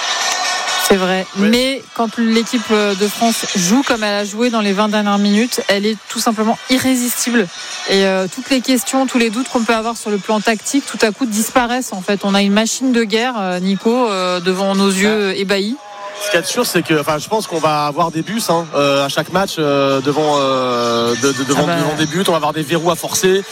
C'est vrai,
oui.
Mais quand l'équipe de France joue comme elle a joué dans les vingt dernières minutes, elle est tout simplement irrésistible. Et euh, toutes les questions, tous les doutes qu'on peut avoir sur le plan tactique, tout à coup disparaissent en fait. On a une machine de guerre, euh, Nico, euh, devant nos yeux ébahis.
Ce qui est sûr, c'est que, enfin, je pense qu'on va avoir des bus hein, euh, à chaque match euh, devant, euh, de, de, devant, ah bah... devant des buts. On va avoir des verrous à forcer.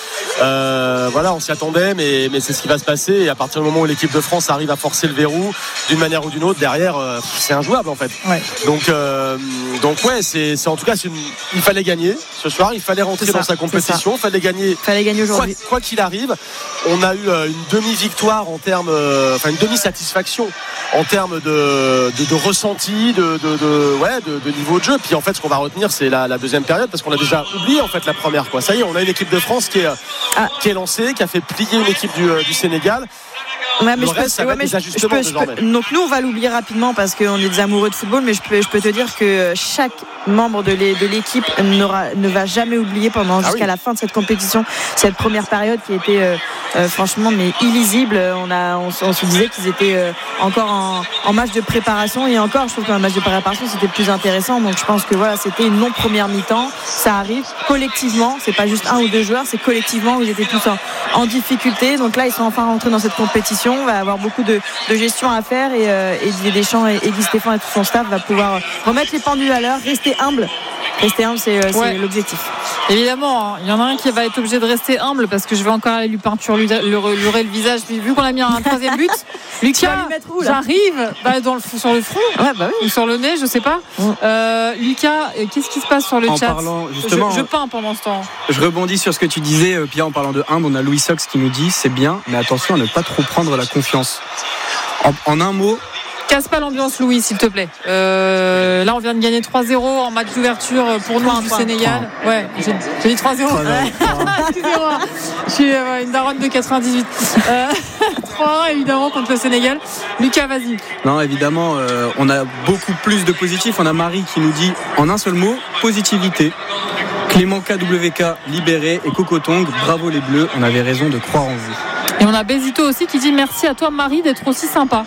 Euh, voilà, on s'y attendait, mais, mais c'est ce qui va se passer. Et à partir du moment où l'équipe de France arrive à forcer le verrou d'une manière ou d'une autre, derrière, euh, c'est injouable en fait.
Ouais.
Donc, euh, donc ouais, c'est, c'est en tout cas, c'est une... il fallait gagner ce soir. Il fallait rentrer dans sa compétition. Il fallait gagner.
Fallait gagner aujourd'hui.
Quoi, quoi qu'il arrive, on a eu une demi-victoire en termes, euh, enfin une demi-satisfaction en termes de, de, de ressenti, de, de, de, ouais, de, de niveau de jeu. Puis en fait, ce qu'on va retenir, c'est la, la deuxième période, parce qu'on a déjà oublié en fait la première. Quoi. Ça y est, on a une équipe de France qui est, ah. qui est lancée, qui a fait plier une équipe du, du Sénégal.
Ouais, mais
le
je
reste,
peux,
ça va
ouais,
être
mais
des ajustements
je peux, je
désormais.
peux, donc nous, on va l'oublier rapidement parce qu'on est des amoureux de football, mais je peux, je peux te dire que chaque membre de, les, de l'équipe n'aura, ne va jamais oublier pendant jusqu'à ah oui. la fin de cette compétition cette première période qui était euh, euh, franchement mais illisible. On, a, on, on se disait qu'ils étaient euh, encore en, en match de préparation, et encore je trouve qu'un match de préparation c'était plus intéressant. Donc je pense que voilà, c'était une non première mi-temps, ça arrive collectivement, c'est pas juste un ou deux joueurs, c'est collectivement où ils étaient tous en, en difficulté. Donc là ils sont enfin rentrés dans cette compétition, on va avoir beaucoup de, de gestion à faire, et, euh, et Didier Deschamps et, et Guy Stéphane et tout son staff va pouvoir remettre les pendules à l'heure, rester humble. Rester humble, c'est, c'est ouais. l'objectif.
Évidemment, il hein. y en a un qui va être obligé de rester humble parce que je vais encore aller lui peinturer le visage. Vu qu'on a mis un troisième but, Lucas, où, j'arrive bah, dans le, sur le front
ouais, bah oui.
ou sur le nez, je sais pas. Ouais. Euh, Lucas, qu'est-ce qui se passe sur le
en
chat
parlant, justement,
je, je peins pendant ce temps.
Je rebondis sur ce que tu disais, Pierre, en parlant de humble. On a Louis Sox qui nous dit c'est bien, mais attention à ne pas trop prendre la confiance. En, en un mot.
Casse pas l'ambiance, Louis, s'il te plaît. Euh, là, on vient de gagner trois zéro en match d'ouverture pour nous du Sénégal. Ouais, j'ai, j'ai dit trois zéro. Excusez-moi, je suis euh, une daronne de quatre-vingt-dix-huit. Euh, trois un, évidemment, contre le Sénégal. Lucas, vas-y.
Non, évidemment, euh, on a beaucoup plus de positifs. On a Marie qui nous dit, en un seul mot, positivité. Clément K W K, libéré. Et Cocotong, bravo les Bleus, on avait raison de croire en vous.
Et on a Bézito aussi qui dit merci à toi, Marie, d'être aussi sympa.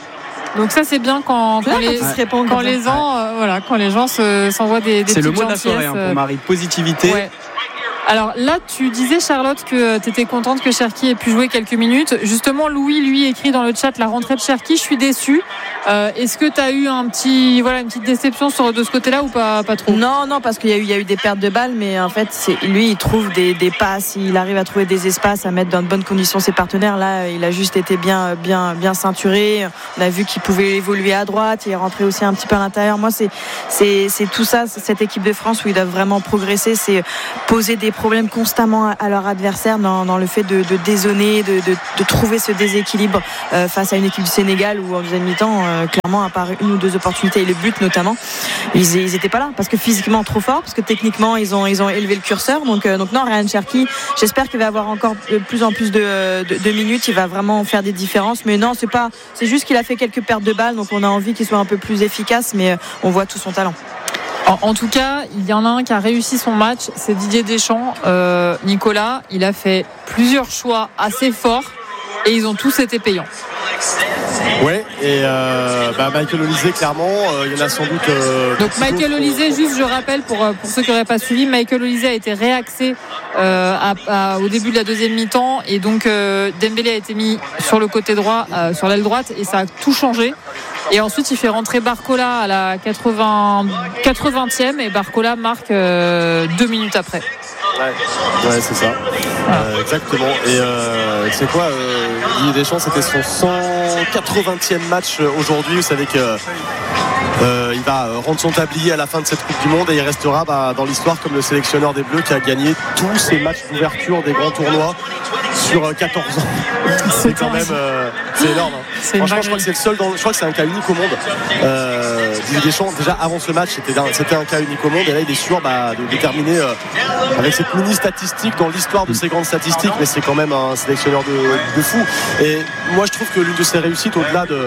Donc ça c'est bien quand, quand, les,
se répond
quand les gens, euh, voilà, quand les gens se, s'envoient des, des
c'est
petites
le mot de la soirée hein, pour Marie, positivité.
Ouais. Alors là, tu disais, Charlotte, que tu étais contente que Cherki ait pu jouer quelques minutes. Justement, Louis, lui, écrit dans le chat la rentrée de Cherki. Je suis déçu. Euh, est-ce que tu as eu un petit, voilà, une petite déception sur, de ce côté-là ou pas, pas trop ?
Non, non, parce qu'il y a eu, il y a eu des pertes de balles, mais en fait, c'est, lui, il trouve des, des passes, il arrive à trouver des espaces, à mettre dans de bonnes conditions ses partenaires. Là, il a juste été bien, bien, bien ceinturé. On a vu qu'il pouvait évoluer à droite, il est rentré aussi un petit peu à l'intérieur. Moi, c'est, c'est, c'est tout ça, c'est cette équipe de France où ils doivent vraiment progresser, c'est poser des problèmes constamment à leur adversaire dans, dans le fait de, de dézonner, de, de, de trouver ce déséquilibre euh, face à une équipe du Sénégal où en deuxième mi-temps, euh, clairement, à part une ou deux opportunités et le but notamment, ils, ils étaient pas là parce que physiquement trop fort, parce que techniquement ils ont, ils ont élevé le curseur. Donc, euh, donc non, Ryan Cherki, j'espère qu'il va avoir encore de plus en plus de, de, de minutes, il va vraiment faire des différences. Mais non, c'est pas, c'est juste qu'il a fait quelques pertes de balles, donc on a envie qu'il soit un peu plus efficace, mais on voit tout son talent.
En, en tout cas, il y en a un qui a réussi son match, c'est Didier Deschamps. Euh, Nicolas, il a fait plusieurs choix assez forts et ils ont tous été payants.
Ouais, et euh, bah Michael Olise, clairement, euh, il y en a sans doute. Euh,
Donc Michael Olise, juste je rappelle pour, pour ceux qui n'auraient pas suivi, Michael Olise a été réaxé euh, à, à, au début de la deuxième mi-temps et donc euh, Dembélé a été mis sur le côté droit, euh, sur l'aile droite et ça a tout changé. Et ensuite il fait rentrer Barcola à la quatre-vingts, quatre-vingtième et Barcola marque euh, deux minutes après.
Ouais, ouais c'est ça. Euh, exactement. Et euh, tu sais quoi, euh, Didier Deschamps, c'était son cent quatre-vingtième match aujourd'hui. Vous savez que euh, il va rendre son tablier à la fin de cette Coupe du Monde et il restera bah, dans l'histoire comme le sélectionneur des Bleus qui a gagné tous ses matchs d'ouverture des grands tournois sur quatorze ans. C'est quand même euh, c'est énorme. Hein. C'est Franchement, je crois que c'est le seul. Dans, je crois que c'est un cas unique au monde. Euh, Didier Deschamps, déjà avant ce match, c'était un, c'était un cas unique au monde et là il est sûr bah, de déterminer euh, avec cette mini statistique dans l'histoire de ces grandes statistiques, mais c'est quand même un sélectionneur de, de fou. Et moi, je trouve que l'une de ses réussites, au-delà de, de,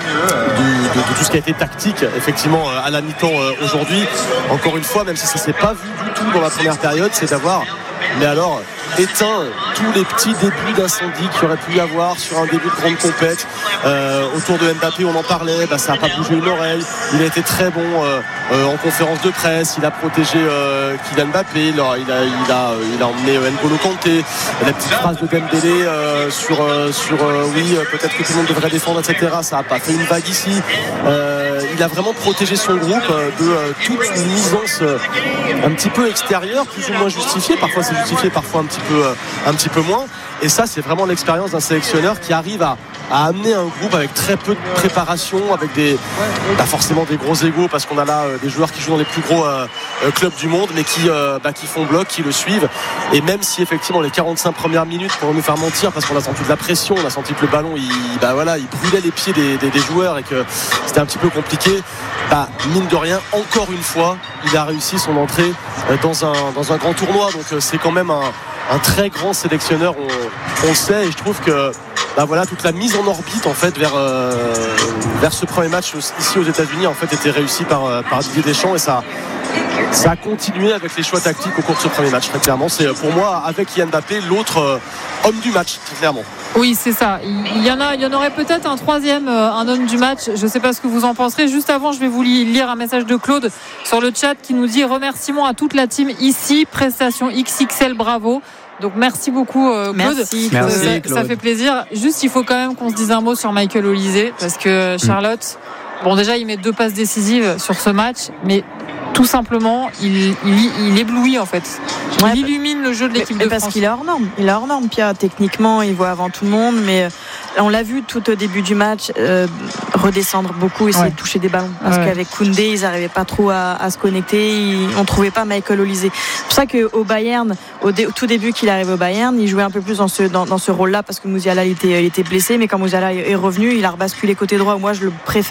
de, de tout ce qui a été tactique, effectivement, à la mi-temps aujourd'hui, encore une fois, même si ça ne s'est pas vu du tout dans la première période, c'est d'avoir, mais alors, éteint tous les petits débuts d'incendie qu'il y aurait pu y avoir sur un début de grande compète. Euh, autour de Mbappé, on en parlait, bah, ça n'a pas bougé une oreille. Il a été très bon euh, euh, en conférence de presse, il a protégé euh, Kylian Mbappé, il a, il a, il a, il a emmené N'Golo Kanté, la petite phrase de Dembélé euh, sur, euh, sur euh, oui, peut-être que tout le monde devrait défendre, et cetera. Ça n'a pas fait une vague ici. Euh, il a vraiment protégé son groupe euh, de euh, toute une nuisance euh, un petit peu extérieure, plus ou moins justifiée. Parfois c'est justifié, parfois un petit peu, euh, un petit peu moins. Et ça, c'est vraiment l'expérience d'un sélectionneur qui arrive à, à amener un groupe avec très peu de préparation, avec des, pas forcément des gros égos, parce qu'on a là euh, des joueurs qui jouent dans les plus gros euh, euh, clubs du monde, mais qui, euh, bah, qui font bloc, qui le suivent. Et même si effectivement les quarante-cinq premières minutes pour nous faire mentir, parce qu'on a senti de la pression, on a senti que le ballon, il, bah, voilà, il brûlait les pieds des, des, des joueurs et que c'était un petit peu compliqué. Bah, mine de rien, encore une fois, il a réussi son entrée dans un, dans un grand tournoi. Donc euh, c'est quand même un, un très grand sélectionneur, on, on le sait, et je trouve que bah voilà, toute la mise en orbite en fait vers, euh, vers ce premier match ici aux États-Unis en fait était réussie par, par Didier Deschamps, et ça, ça a continué avec les choix tactiques au cours de ce premier match. Très clairement, c'est pour moi avec Kylian Mbappé l'autre euh, homme du match, très clairement.
Oui, c'est ça. Il y en a, il y en aurait peut-être un troisième, un homme du match. Je ne sais pas ce que vous en penserez. Juste avant, je vais vous lire un message de Claude sur le chat qui nous dit remerciements à toute la team ici, prestation X X L, bravo. Donc merci beaucoup euh, Claude.
Merci,
Claude.
Merci,
ça,
Claude.
ça fait plaisir. Juste, il faut quand même qu'on se dise un mot sur Michael Olise parce que Charlotte, bon déjà il met deux passes décisives sur ce match, mais tout simplement il, il, il éblouit en fait. Il
Ouais,
illumine le jeu de l'équipe
mais
de
parce
France.
qu'il est hors norme. Il est hors norme, Pierre. Techniquement, il voit avant tout le monde, mais on l'a vu tout au début du match euh, redescendre beaucoup, essayer
Ouais.
de toucher des ballons. Parce
Ouais.
qu'avec Koundé, ils n'arrivaient pas trop à, à se connecter. Ils, on ne trouvait pas Michael Olise. C'est pour ça qu'au Bayern, au, dé, au tout début qu'il arrive au Bayern, il jouait un peu plus dans ce, dans, dans ce rôle-là parce que Musiala il était, il était blessé. Mais quand Musiala est revenu, il a rebasculé côté droit. Moi, je le préfère.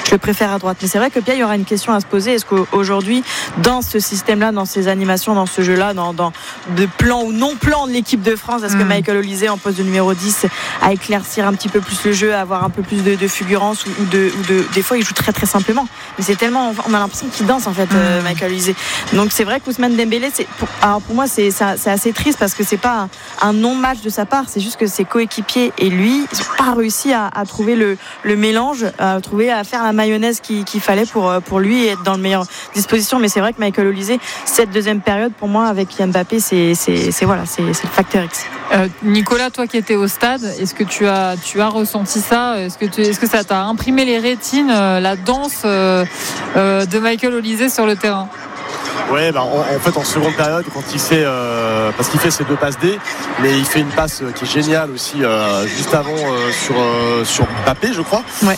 je le préfère à droite. Mais c'est vrai que Pierre, il y aura une question à se poser. Est-ce qu'aujourd'hui, dans ce système-là, dans ces animations, dans ce jeu-là, dans, dans de plan ou non plan de l'équipe de France, est-ce que mmh. Michael Olise en poste de numéro dix à éclaircir un petit peu plus le jeu, à avoir un peu plus de, de fulgurance ou, ou, de, ou de des fois il joue très très simplement. Mais c'est tellement, on a l'impression qu'il danse en fait, mmh. euh, Michael Olise. Donc c'est vrai qu'Ousmane Dembélé, c'est pour, alors pour moi c'est, c'est, c'est assez triste parce que c'est pas un, un non-match de sa part, c'est juste que ses coéquipiers et lui, ils n'ont pas réussi à, à trouver le, le mélange, à trouver à faire la mayonnaise qu'il, qu'il fallait pour pour lui et être dans le meilleur disposition. Mais c'est vrai que Michael Olise, cette deuxième période pour moi avec Mbappé, c'est c'est, c'est voilà, c'est, c'est le facteur X.
Euh, Nicolas, toi qui étais au stade, est-ce que tu as tu as ressenti ça? Est-ce que tu, est-ce que ça t'a imprimé les rétines, euh, la danse euh, euh, de Michael Olise sur le terrain?
Ouais, bah en, en fait en seconde période quand il fait euh, parce qu'il fait ses deux passes D, mais il fait une passe qui est géniale aussi euh, juste avant euh, sur euh, sur Mbappé, je crois.
Ouais.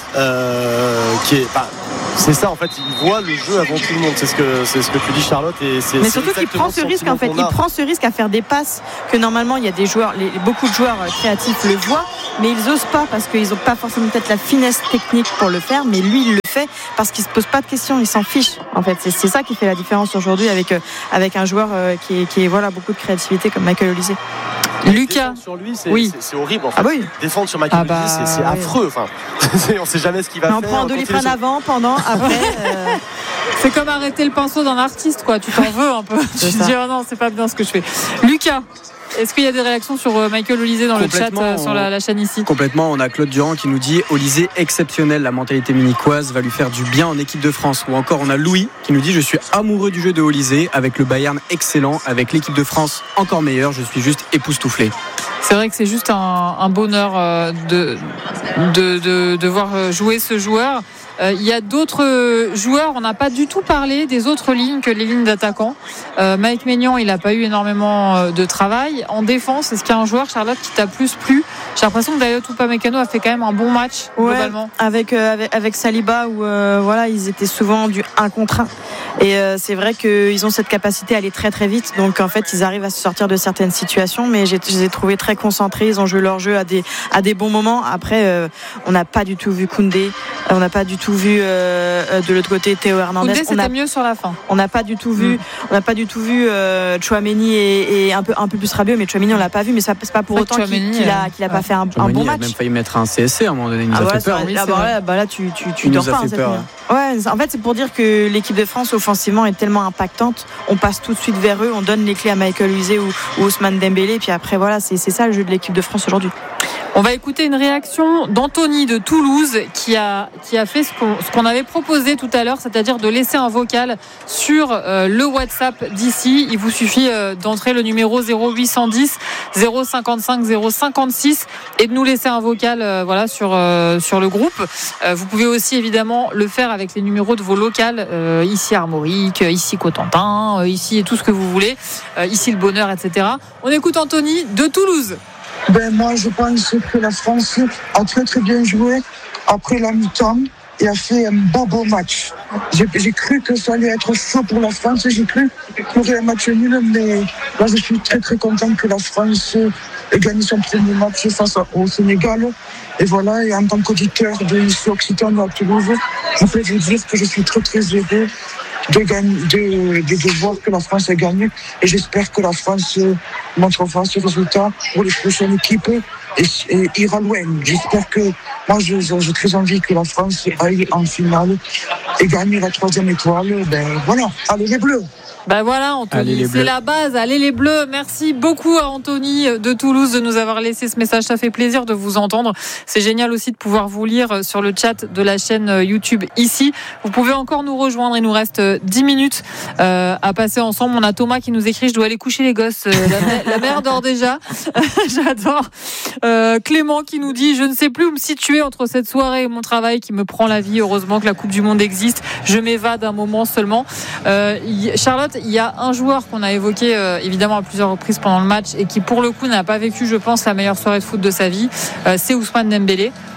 Euh, qui est bah, c'est ça en fait, il voit le jeu avant tout le monde. C'est ce que c'est ce que tu dis Charlotte et c'est.
Mais
c'est
surtout qu'il prend ce risque en fait, il prend ce risque à faire des passes que normalement il y a des joueurs, les, beaucoup de joueurs créatifs le voient, mais ils osent pas parce qu'ils n'ont pas forcément peut-être la finesse technique pour le faire. Mais lui il le fait parce qu'il se pose pas de questions, il s'en fiche. En fait, c'est, c'est ça qui fait la différence aujourd'hui avec avec un joueur qui est, qui est voilà beaucoup de créativité comme Michael Olise.
Lucas,
sur lui, c'est,
oui.
c'est, c'est horrible en fait.
Ah oui.
Défendre sur Michael
ah bah,
Olise, c'est, c'est
oui.
affreux. Enfin, on sait jamais ce qu'il va
mais
faire.
On prend un doliprane avant, pendant, après. euh...
C'est comme arrêter le pinceau d'un artiste, quoi. Tu t'en veux un peu. Tu te dis, oh non, c'est pas bien ce que je fais. Lucas, est-ce qu'il y a des réactions sur Michael Olise dans le chat, euh, sur la, la chaîne ici?
Complètement. On a Claude Durand qui nous dit Olise exceptionnel, la mentalité munichoise va lui faire du bien en équipe de France. Ou encore on a Louis qui nous dit je suis amoureux du jeu de Olise, avec le Bayern excellent, avec l'équipe de France encore meilleure, je suis juste époustouflé.
C'est vrai que c'est juste un, un bonheur de, de, de, de voir jouer ce joueur. Euh, il y a d'autres joueurs, on n'a pas du tout parlé des autres lignes que les lignes d'attaquants. Euh, Mike Maignan, il n'a pas eu énormément de travail. En défense, est-ce qu'il y a un joueur, Charlotte, qui t'a plus plu? J'ai l'impression que Dayot Upamecano a fait quand même un bon match,
ouais,
globalement.
Avec, euh, avec, avec Saliba, où euh, voilà, ils étaient souvent du un contre un. Et euh, c'est vrai qu'ils ont cette capacité à aller très très vite. Donc en fait, ils arrivent à se sortir de certaines situations. Mais j'ai, je les ai trouvés très concentrés. Ils ont joué leur jeu à des, à des bons moments. Après, euh, on n'a pas du tout vu Koundé. On n'a pas du tout vu euh, de l'autre côté Théo Hernandez.
Koundé, c'était
a,
mieux sur la fin.
On n'a pas du tout vu. Mm. On n'a pas du tout vu euh, Chouameni et, et un peu un peu plus Rabiot. Mais Chouameni, on l'a pas vu. Mais ça c'est pas pour pas autant qu'il, qu'il a qu'il a euh, pas ouais. fait un, un bon match.
Il a même failli mettre un C S C à un moment donné. Il nous
ah
a
bah
fait peur.
Oui, ah bah là, bah là, tu tu tu
il
dors
nous a
pas.
fait peur.
Ouais, en fait, c'est pour dire que l'équipe de France offensivement est tellement impactante. On passe tout de suite vers eux, on donne les clés à Michael Olise ou, ou Ousmane Dembélé, puis après voilà, c'est, c'est ça le jeu de l'équipe de France aujourd'hui.
On va écouter une réaction d'Anthony de Toulouse qui a, qui a fait ce qu'on, ce qu'on avait proposé tout à l'heure, c'est-à-dire de laisser un vocal sur euh, le WhatsApp d'ici. Il vous suffit euh, d'entrer le numéro zéro huit cent dix zéro cinquante-cinq zéro cinquante-six et de nous laisser un vocal euh, voilà, sur, euh, sur le groupe. Euh, vous pouvez aussi évidemment le faire avec les numéros de vos locales, euh, ici Armorique, ici Cotentin, euh, ici tout ce que vous voulez, euh, ici le Bonheur, et cetera. On écoute Anthony de Toulouse.
Ben moi je pense que la France a très très bien joué après la mi-temps et a fait un beau beau match. J'ai, j'ai cru que ça allait être chaud pour la France, j'ai cru qu'il y aurait un match nul, mais là je suis très très content que la France ait gagné son premier match face au Sénégal. Et voilà, et en tant qu'auditeur de ici Occitane à Toulouse, je peux vous dire que je suis très très heureux de, gagner, de, de, de voir que la France a gagné. Et j'espère que la France montrera ce résultat pour les prochaines équipes et, et ira loin. J'espère que, moi je, j'ai très envie que la France aille en finale et gagne la troisième étoile. Ben voilà, allez les Bleus!
Ben voilà Anthony, c'est la base, allez les Bleus. Merci beaucoup à Anthony de Toulouse de nous avoir laissé ce message, ça fait plaisir de vous entendre. C'est génial aussi de pouvoir vous lire sur le chat de la chaîne YouTube ici. Vous pouvez encore nous rejoindre, il nous reste dix minutes euh, à passer ensemble. On a Thomas qui nous écrit, je dois aller coucher les gosses, la, mère, la mère dort déjà. J'adore. euh, Clément qui nous dit, je ne sais plus où me situer entre cette soirée et mon travail qui me prend la vie. Heureusement que la Coupe du Monde existe, je m'évade un moment seulement. euh, Charlotte, il y a un joueur qu'on a évoqué euh, évidemment à plusieurs reprises pendant le match et qui pour le coup n'a pas vécu, je pense, la meilleure soirée de foot de sa vie, euh, c'est Ousmane Dembélé.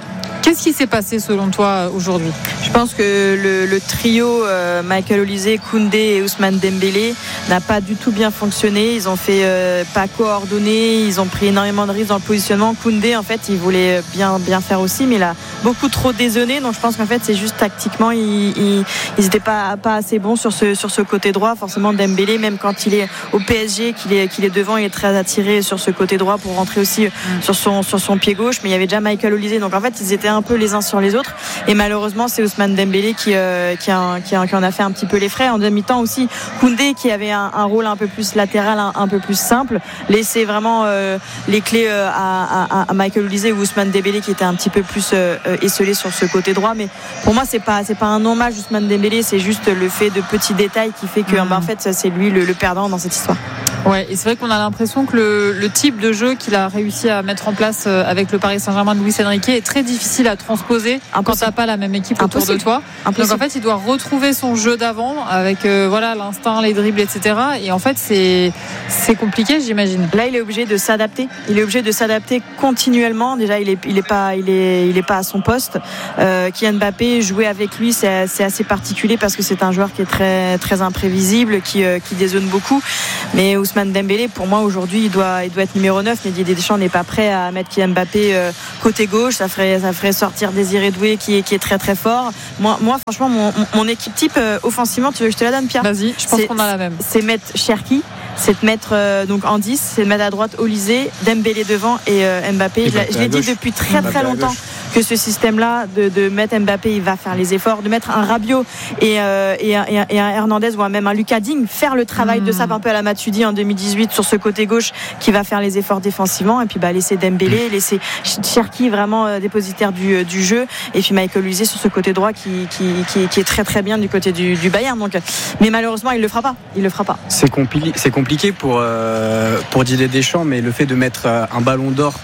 Qu'est-ce qui s'est passé selon toi aujourd'hui ?
Je pense que le, le trio euh, Michael Olise, Koundé et Ousmane Dembélé n'a pas du tout bien fonctionné. Ils ont fait euh, pas coordonné, ils ont pris énormément de risques dans le positionnement. Koundé, en fait, il voulait bien bien faire aussi, mais il a beaucoup trop dézonné. Donc je pense qu'en fait, c'est juste tactiquement, ils ils, ils étaient pas pas assez bons sur ce sur ce côté droit. Forcément, Dembélé, même quand il est au P S G, qu'il est qu'il est devant, il est très attiré sur ce côté droit pour rentrer aussi mmh. sur son sur son pied gauche. Mais il y avait déjà Michael Olise, donc en fait, ils étaient un peu les uns sur les autres. Et malheureusement, c'est Ousmane Dembélé qui, euh, qui, a, qui, a, qui en a fait un petit peu les frais. En demi-temps aussi, Koundé qui avait un, un rôle un peu plus latéral, un, un peu plus simple, laissait vraiment euh, les clés euh, à, à, à Michael Olise ou Ousmane Dembélé qui était un petit peu plus euh, esselé sur ce côté droit. Mais pour moi, c'est pas, c'est pas un hommage Ousmane Dembélé, c'est juste le fait de petits détails qui fait que mmh. bah, en fait, c'est lui le, le perdant dans cette histoire.
Ouais, et c'est vrai qu'on a l'impression que le, le type de jeu qu'il a réussi à mettre en place avec le Paris Saint-Germain de Luis Enrique est très difficile à transposer Impossible. quand t'as pas la même équipe Impossible. autour de toi. Impossible. Donc en fait, il doit retrouver son jeu d'avant avec euh, voilà l'instinct, les dribbles, et cetera. Et en fait, c'est c'est compliqué, j'imagine.
Là, il est obligé de s'adapter. Il est obligé de s'adapter continuellement. Déjà, il est il est pas il est il est pas à son poste. Euh, Kylian Mbappé, jouer avec lui, c'est, c'est assez particulier parce que c'est un joueur qui est très très imprévisible, qui euh, qui dézone beaucoup. Mais Ousmane Dembélé, pour moi aujourd'hui, il doit il doit être numéro neuf. Mais Didier Deschamps n'est pas prêt à mettre Kylian Mbappé euh, côté gauche. Ça ferait ça ferait sortir Désiré Doué qui est qui est très très fort. Moi moi franchement mon, mon équipe type euh, offensivement, tu veux que je te la donne, Pierre ?
Vas-y, je pense
c'est,
qu'on a la même.
C'est mettre Cherki, c'est de mettre euh, donc en dix, c'est de mettre à droite Olise, Dembélé devant et euh, Mbappé. Et je, je l'ai dit depuis très très longtemps que ce système-là de, de mettre Mbappé, il va faire les efforts, de mettre un Rabiot et, euh, et, un, et un Hernandez ou un, même un Lucas Digne faire le travail mmh. de ça un peu à la Matuidi en deux mille dix-huit sur ce côté gauche qui va faire les efforts défensivement et puis bah laisser Dembélé, laisser Cherki vraiment euh, dépositaire du, euh, du jeu et puis Michael Olise sur ce côté droit qui, qui, qui, qui est très très bien du côté du, du Bayern. Donc, mais malheureusement il le fera pas, il le fera pas.
C'est compliqué, c'est compliqué pour euh, pour Didier Deschamps, mais le fait de mettre euh, un ballon d'or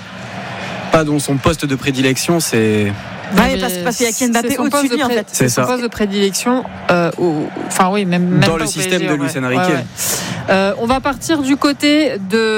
pas dans son poste de prédilection, c'est
Ouais, parce, parce qu'il y a Kylian Mbappé au-dessus de lui, en fait.
C'est, c'est son poste de prédilection. Euh, au, enfin oui, même, même
dans le système de Luis Enrique. Ouais, ouais.
Euh, on va partir du côté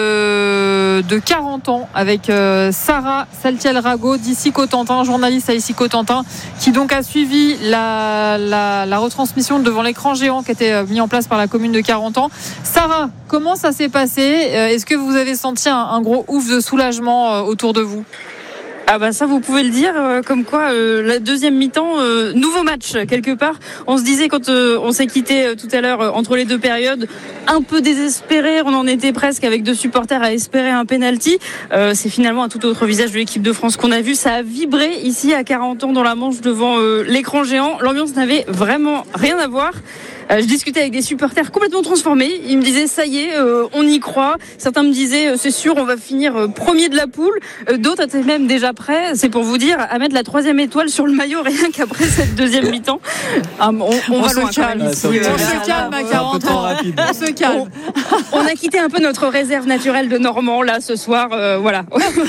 de de quarante ans avec euh, Sarah Saltiel-Rago d'Ici Cotentin, journaliste à Ici Cotentin, qui donc a suivi la, la la retransmission devant l'écran géant qui était mis en place par la commune de quarante ans. Sarah, comment ça s'est passé ? Est-ce que vous avez senti un, un gros ouf de soulagement euh, autour de vous ?
Ah bah ça vous pouvez le dire, euh, comme quoi euh, la deuxième mi-temps, euh, nouveau match quelque part. On se disait quand euh, on s'est quitté euh, tout à l'heure euh, entre les deux périodes, un peu désespéré, on en était presque avec deux supporters à espérer un penalty. Euh, c'est finalement un tout autre visage de l'équipe de France qu'on a vu. Ça a vibré ici à quarante ans dans la Manche devant euh, l'écran géant. L'ambiance n'avait vraiment rien à voir. Euh, je discutais avec des supporters complètement transformés. Ils me disaient ça y est, euh, on y croit. Certains me disaient euh, c'est sûr, on va finir euh, premier de la poule. Euh, d'autres étaient même déjà prêts, c'est pour vous dire, à mettre la troisième étoile sur le maillot rien qu'après cette deuxième mi-temps. Ah, on, on, on va loin
se calme.
Ici,
on euh, se calme à quarante ans. On se calme.
On, on a quitté un peu notre réserve naturelle de Normand là ce soir. Euh, voilà.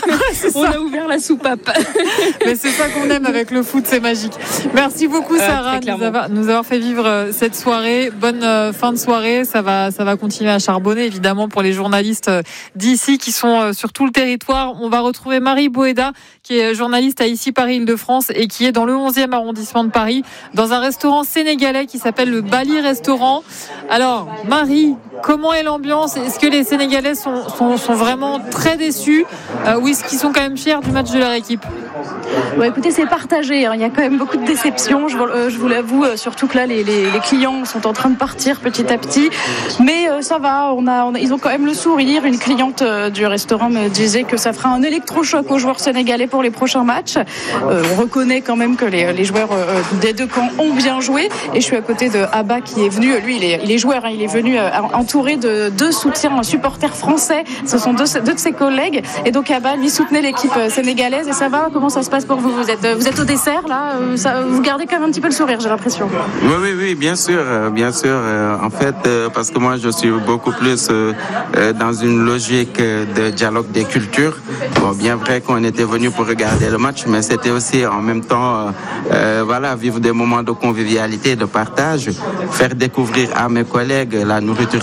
On a ouvert la soupape.
Mais c'est ça qu'on aime avec le foot, c'est magique. Merci beaucoup Sarah de euh, nous, avoir, nous avoir fait vivre cette soirée. Bonne euh, fin de soirée. Ça va, ça va continuer à charbonner évidemment pour les journalistes euh, d'ici qui sont euh, sur tout le territoire. On va retrouver Marie Boéda qui est journaliste à Ici Paris Île-de-France et qui est dans le onzième arrondissement de Paris dans un restaurant sénégalais qui s'appelle le Bali Restaurant. Alors Marie, comment est l'ambiance ? Est-ce que les Sénégalais sont, sont, sont vraiment très déçus euh, ou est-ce qu'ils sont quand même fiers du match de leur équipe ?
Bon, écoutez, c'est partagé. Hein. Il y a quand même beaucoup de déceptions. Je, euh, je vous l'avoue, euh, surtout que là, les, les, les clients sont en train de partir petit à petit. Mais euh, ça va. On a, on a, ils ont quand même le sourire. Une cliente euh, du restaurant me disait que ça fera un électrochoc aux joueurs sénégalais pour les prochains matchs. Euh, on reconnaît quand même que les, les joueurs euh, des deux camps ont bien joué. Et je suis à côté de Abba qui est venu. Lui, il est, il est joueur. Hein. Il est venu euh, entouré de deux soutiens, un supporter français. Ce sont deux, deux de ses collègues. Et donc Abba, lui, soutenait l'équipe sénégalaise. Et ça va ? Comment ça se passe pour vous ? Vous êtes, vous êtes au dessert là, ça, vous gardez quand même un petit peu le sourire, j'ai l'impression.
Oui, oui, oui, bien sûr, bien sûr. En fait, parce que moi, je suis beaucoup plus dans une logique de dialogue des cultures. Bon, bien vrai qu'on était venu pour regarder le match, mais c'était aussi en même temps, euh, voilà, vivre des moments de convivialité, de partage, faire découvrir à mes collègues la nourriture sénégalaise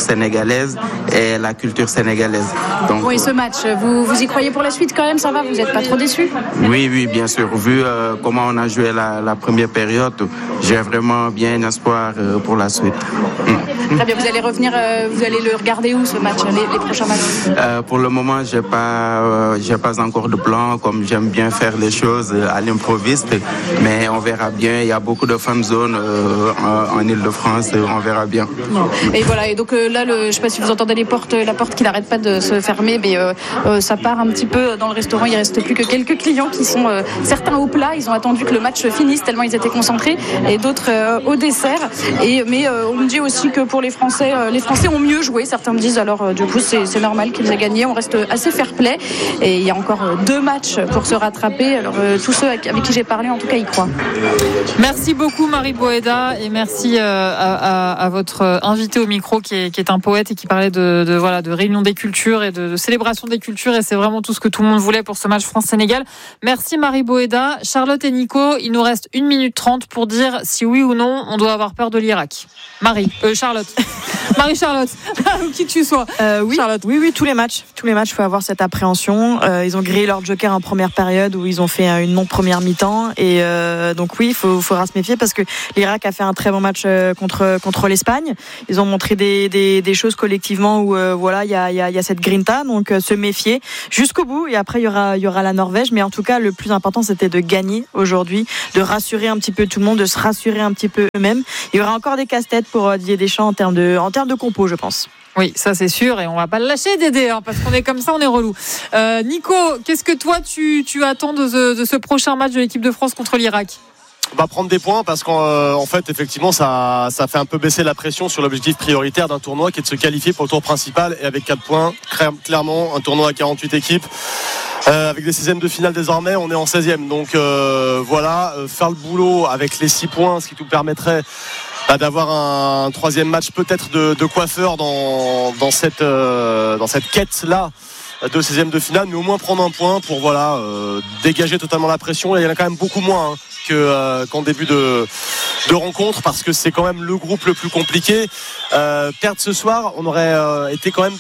sénégalaise et la culture sénégalaise. Donc,
oui, ce match, vous, vous y croyez pour la suite quand même, ça va, vous n'êtes pas trop déçus?
Oui, oui, bien sûr. Vu euh, comment on a joué la, la première période, j'ai vraiment bien espoir euh, pour la suite.
Mm. Très bien, vous allez revenir, euh, vous allez le regarder où ce match, les, les prochains matchs?
euh, Pour le moment, j'ai pas, euh, j'ai pas encore de plan, comme j'aime bien faire les choses à l'improviste, mais on verra bien. Il y a beaucoup de fan zones euh, en, en Ile-de-France, on verra bien.
Et voilà, et donc euh, là, le, je ne sais pas si vous entendez les portes, la porte qui n'arrête pas de se fermer, mais euh, euh, ça part un petit peu dans le restaurant. Il ne reste plus que quelques clients qui sont euh, certains au plat. Ils ont attendu que le match finisse tellement ils étaient concentrés, et d'autres euh, au dessert. Et, mais euh, on me dit aussi que pour les Français, euh, les Français ont mieux joué. Certains me disent alors euh, du coup c'est, c'est normal qu'ils aient gagné. On reste assez fair-play et il y a encore euh, deux matchs pour se rattraper. Alors euh, tous ceux avec, avec qui j'ai parlé, en tout cas, y croient.
Merci beaucoup Marie Boéda et merci euh, à, à, à votre invité au micro qui est, qui est un poète et qui parlait de, de, voilà, de réunion des cultures et de, de célébration des cultures, et c'est vraiment tout ce que tout le monde voulait pour ce match France-Sénégal. Merci Marie Boéda. Charlotte et Nico, il nous reste une minute trente pour dire si oui ou non on doit avoir peur de l'Irak. Marie, euh, Charlotte. Marie-Charlotte, ou qui que tu sois.
Euh, oui,
Charlotte.
oui, oui, tous les matchs. Tous les matchs, il faut avoir cette appréhension. Euh, ils ont grillé leur joker en première période où ils ont fait une non-première mi-temps. Et euh, donc oui, il faut, faudra se méfier parce que l'Irak a fait un très bon match contre, contre l'Espagne. Ils ont montré des, des, des choses collectivement où euh, voilà, il y a, y, a, y a cette grinta. Donc euh, se méfier jusqu'au bout. Et après, il y aura, y aura la Norvège. Mais en tout cas, le plus important, c'était de gagner aujourd'hui, de rassurer un petit peu tout le monde, de se rassurer un petit peu eux-mêmes. Il y aura encore des casse-têtes pour Didier Deschamps en termes de, en termes de compo, je pense.
Oui, ça c'est sûr, et on va pas le lâcher, Dédé, hein, parce qu'on est comme ça, on est relou. Euh, Nico, qu'est-ce que toi tu, tu attends de ce, de ce prochain match de l'équipe de France contre l'Irak?
On va prendre des points parce qu'en euh, en fait effectivement ça, ça fait un peu baisser la pression sur l'objectif prioritaire d'un tournoi qui est de se qualifier pour le tour principal, et avec quatre points, clairement un tournoi à quarante-huit équipes. Euh, avec des seizièmes de finale désormais, on est en seizième, donc euh, voilà, euh, faire le boulot avec les six points, ce qui nous permettrait bah, d'avoir un, un troisième match peut-être de, de coiffeur dans, dans cette, euh, dans cette quête là de seizième de finale, mais au moins prendre un point pour voilà, euh, dégager totalement la pression. Et il y en a quand même beaucoup moins hein, que, euh, qu'en début de, de rencontre, parce que c'est quand même le groupe le plus compliqué. Euh, perdre ce soir, on aurait euh, été quand même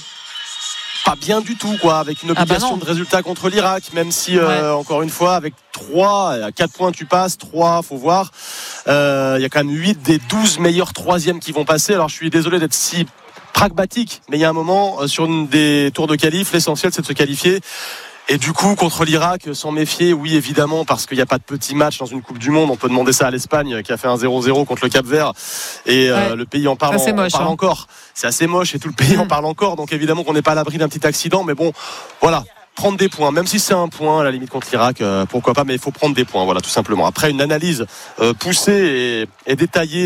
pas bien du tout, quoi, avec une obligation ah bah de résultat contre l'Irak, même si euh, ouais. encore une fois avec trois à quatre points tu passes, trois faut voir, il euh, y a quand même huit des douze meilleurs troisièmes qui vont passer. Alors je suis désolé d'être si pragmatique, mais il y a un moment sur une des tours de qualif, l'essentiel c'est de se qualifier. Et du coup, contre l'Irak, s'en méfier, oui, évidemment, parce qu'il n'y a pas de petit match dans une Coupe du Monde. On peut demander ça à l'Espagne, qui a fait un zéro zéro contre le Cap-Vert. Et ouais. euh, le pays en parle, en, moche, parle hein. encore. C'est assez moche et tout le pays mmh. en parle encore. Donc évidemment qu'on n'est pas à l'abri d'un petit accident. Mais bon, voilà. Prendre des points, même si c'est un point à la limite contre l'Irak, euh, pourquoi pas, mais il faut prendre des points, voilà, tout simplement. Après une analyse euh, poussée et, et détaillée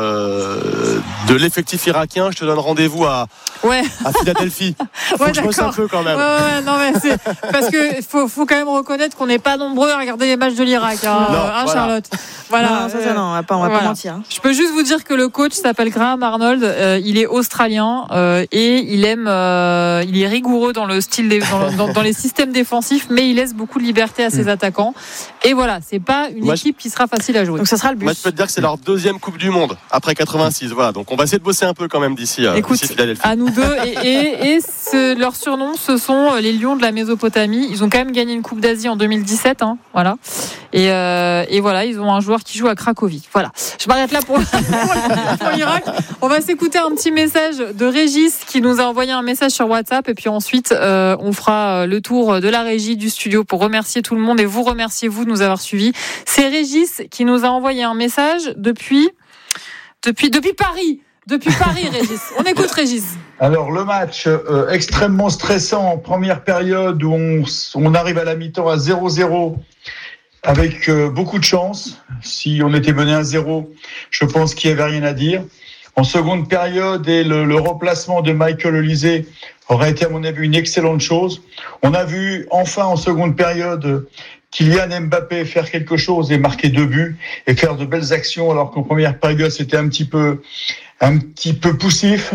euh, de l'effectif irakien, je te donne rendez-vous à,
ouais.
à Philadelphie. Faut
ouais,
que je bosse un peu quand même.
Ouais, ouais, non, mais c'est parce que faut, faut quand même reconnaître qu'on n'est pas nombreux à regarder les matchs de l'Irak, hein,
non,
hein
voilà.
Charlotte. Voilà,
non, ça, ça, non, on va pas, on va voilà. pas mentir. Hein.
Je peux juste vous dire que le coach s'appelle Graham Arnold. Euh, il est australien euh, et il aime, euh, il est rigoureux dans le style, des, dans, dans, dans les systèmes défensifs, mais il laisse beaucoup de liberté à ses mmh. attaquants. Et voilà, c'est pas une Moi, équipe qui sera facile à jouer.
Donc ça sera le but.
Moi, je peux te dire que c'est leur deuxième Coupe du Monde après quatre-vingt-six. Voilà, donc on va essayer de bosser un peu quand même d'ici.
Écoute,
d'ici Philadelphie.
À nous deux. Et, et, et ce, leur surnom, ce sont les Lions de la Mésopotamie. Ils ont quand même gagné une Coupe d'Asie en deux mille dix-sept. Hein, voilà. Et, euh, et voilà, ils ont un joueur qui joue à Cracovie. Voilà. Je m'arrête là pour, pour l'Irak. On va s'écouter un petit message de Régis qui nous a envoyé un message sur WhatsApp, et puis ensuite euh, on fera le tour de la régie du studio pour remercier tout le monde et vous remercier vous de nous avoir suivis. C'est Régis qui nous a envoyé un message depuis depuis depuis Paris. Depuis Paris, Régis. On écoute Régis.
Alors le match euh, extrêmement stressant en première période où on, on arrive à la mi-temps à zéro zéro avec euh, beaucoup de chance. Si on était mené à zéro, je pense qu'il n'y avait rien à dire. En seconde période, et le, le remplacement de Michael Olise aurait été à mon avis une excellente chose. On a vu enfin en seconde période Kylian Mbappé faire quelque chose et marquer deux buts et faire de belles actions, alors qu'en première période c'était un petit peu un petit peu poussif.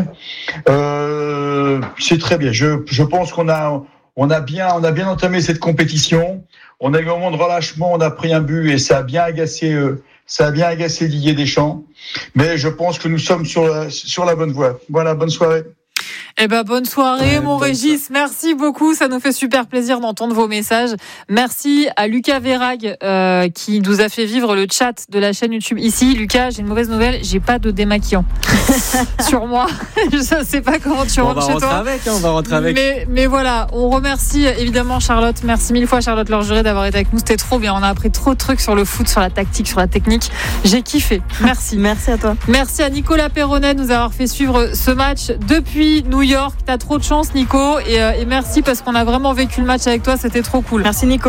Euh, c'est très bien. Je, je pense qu'on a on a bien on a bien entamé cette compétition. On a eu un moment de relâchement, on a pris un but et ça a bien agacé euh, ça a bien agacé Didier Deschamps. Mais je pense que nous sommes sur la, sur la bonne voie. Voilà, bonne soirée.
Eh ben, bonne soirée, ouais, mon Régis. Soirée. Merci beaucoup. Ça nous fait super plaisir d'entendre vos messages. Merci à Lucas Verrag, euh, qui nous a fait vivre le chat de la chaîne YouTube ici. Lucas, j'ai une mauvaise nouvelle. J'ai pas de démaquillant sur moi. Je sais pas comment tu
bon,
rentres chez toi.
Avec, hein, on va rentrer avec.
Mais, mais voilà, on remercie évidemment Charlotte. Merci mille fois, Charlotte Lorgeret, d'avoir été avec nous. C'était trop bien. On a appris trop de trucs sur le foot, sur la tactique, sur la technique. J'ai kiffé. Merci.
Merci à toi.
Merci à Nicolas Perronnet de nous avoir fait suivre ce match depuis New York. T'as trop de chance, Nico, et, euh, et merci parce qu'on a vraiment vécu le match avec toi. C'était trop cool.
Merci, Nico.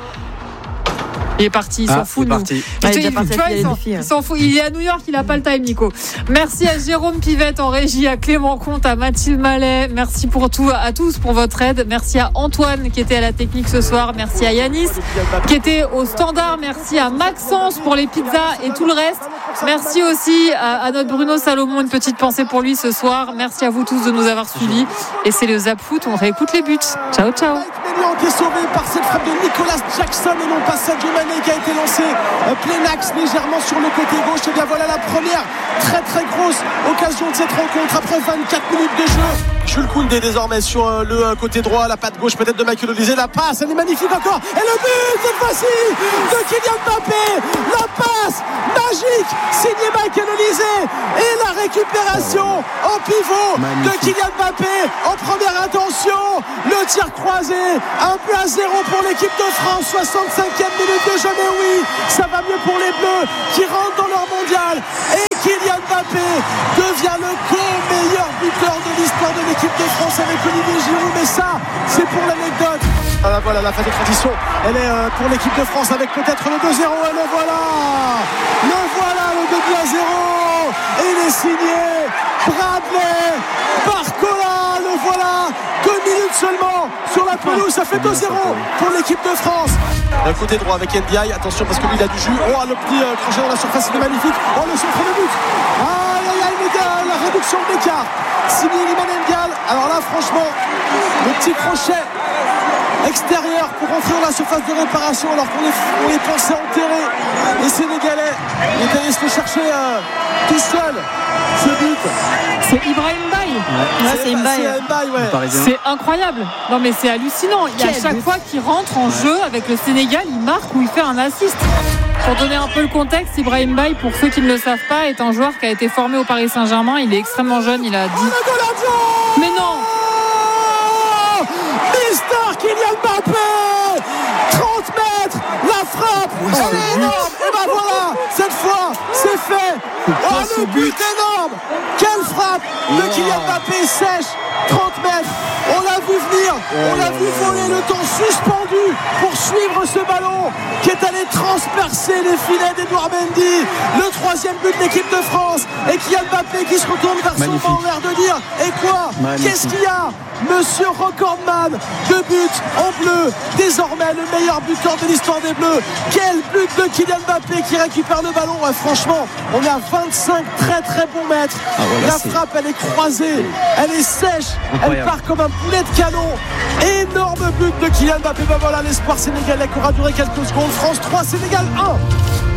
Il est parti, il
ah,
s'en fout de nous.
Ah, il, il, parti, vois,
il, s'en, il s'en fout. Il est à New York, il n'a pas le time, Nico. Merci à Jérôme Pivette en régie, à Clément Comte, à Mathilde Mallet. Merci pour tout, à tous pour votre aide. Merci à Antoine qui était à la technique ce soir. Merci à Yanis qui était au standard. Merci à Maxence pour les pizzas et tout le reste. Merci aussi à, à notre Bruno Salomon. Une petite pensée pour lui ce soir. Merci à vous tous de nous avoir suivis. Et c'est le Zap Foot. On réécoute les buts. Ciao, ciao.
Qui est sauvé par cette frappe de Nicolas Jackson et non pas Sadio Mané qui a été lancé euh, plein axe légèrement sur le côté gauche. Et bien voilà la première très très grosse occasion de cette rencontre après vingt-quatre minutes de jeu. Jules Koundé désormais sur euh, le euh, côté droit, la patte gauche peut-être de Michael Olise. La passe, elle est magnifique encore. Et le but cette fois-ci de Kylian Mbappé. La passe magique signée Michael Olise et la récupération en pivot magnifique de Kylian Mbappé en première intention. Le tir croisé, un but à zéro pour l'équipe de France. soixante-cinquième minute de jeu, mais oui, ça va mieux pour les Bleus qui rentrent dans leur mondial. Et Kylian Mbappé devient le co-meilleur buteur de l'histoire de l'équipe de France avec Olivier Giroud. Mais ça, c'est pour l'anecdote. Voilà, voilà la phase de transition. Elle est euh, pour l'équipe de France avec peut-être le deux zéro. Et le voilà, le voilà, le deux à zéro. Et il est signé Bradley Barcola. Le voilà, deux minutes seulement sur la pelouse. Ça fait deux zéro pour l'équipe de France. D'un côté droit avec N D I, attention parce que lui il a du jus. Oh, le petit euh, crochet dans la surface, il est magnifique. Oh, le centre de but. Aïe aïe aïe, la réduction de l'écart signé Iliman Ndiaye. Alors là franchement, le petit crochet extérieur pour rentrer dans la surface de réparation alors qu'on est, on est pensé enterrer les Sénégalais. Il est allé se le chercher euh, tout seul ce but.
C'est Ibrahim Mbaye.
Ouais. Ouais, c'est Mbaye.
C'est, Mbaye, ouais.
C'est incroyable. Non mais c'est hallucinant. Il y a à chaque but. fois qu'il rentre en ouais. jeu avec le Sénégal, il marque ou il fait un assist. Pour donner un peu le contexte, Ibrahim Mbaye, pour ceux qui ne le savent pas, est un joueur qui a été formé au Paris Saint-Germain. Il est extrêmement jeune. Il a dit.
Oh,
mais non.
Mister Kylian Mbappé, trente mètres, la frappe, oh, elle est énorme. Et ben voilà, cette fois, c'est fait. Oh, le but énorme. Quelle frappe de Kylian Mbappé sèche, trente mètres. On l'a vu venir, on l'a vu voler le temps suspendu pour suivre ce ballon qui est allé transpercer les filets d'Edouard Mendy. Le troisième but de l'équipe de France. Et Kylian Mbappé qui se retourne vers son banc en l'air de dire et quoi? Magnifique. Qu'est-ce qu'il y a? Monsieur Recordman, deux buts en bleu, désormais le meilleur buteur de l'histoire des Bleus. Quel but de Kylian Mbappé qui récupère le ballon. Ouais, franchement, on est à vingt-cinq très très bons mètres. Ah, voilà, la c'est... frappe, elle est croisée, elle est sèche, incroyable. Elle part comme un poulet de canon. Énorme but de Kylian Mbappé. Ben voilà l'espoir sénégalais qui aura duré quelques secondes. France trois, Sénégal un.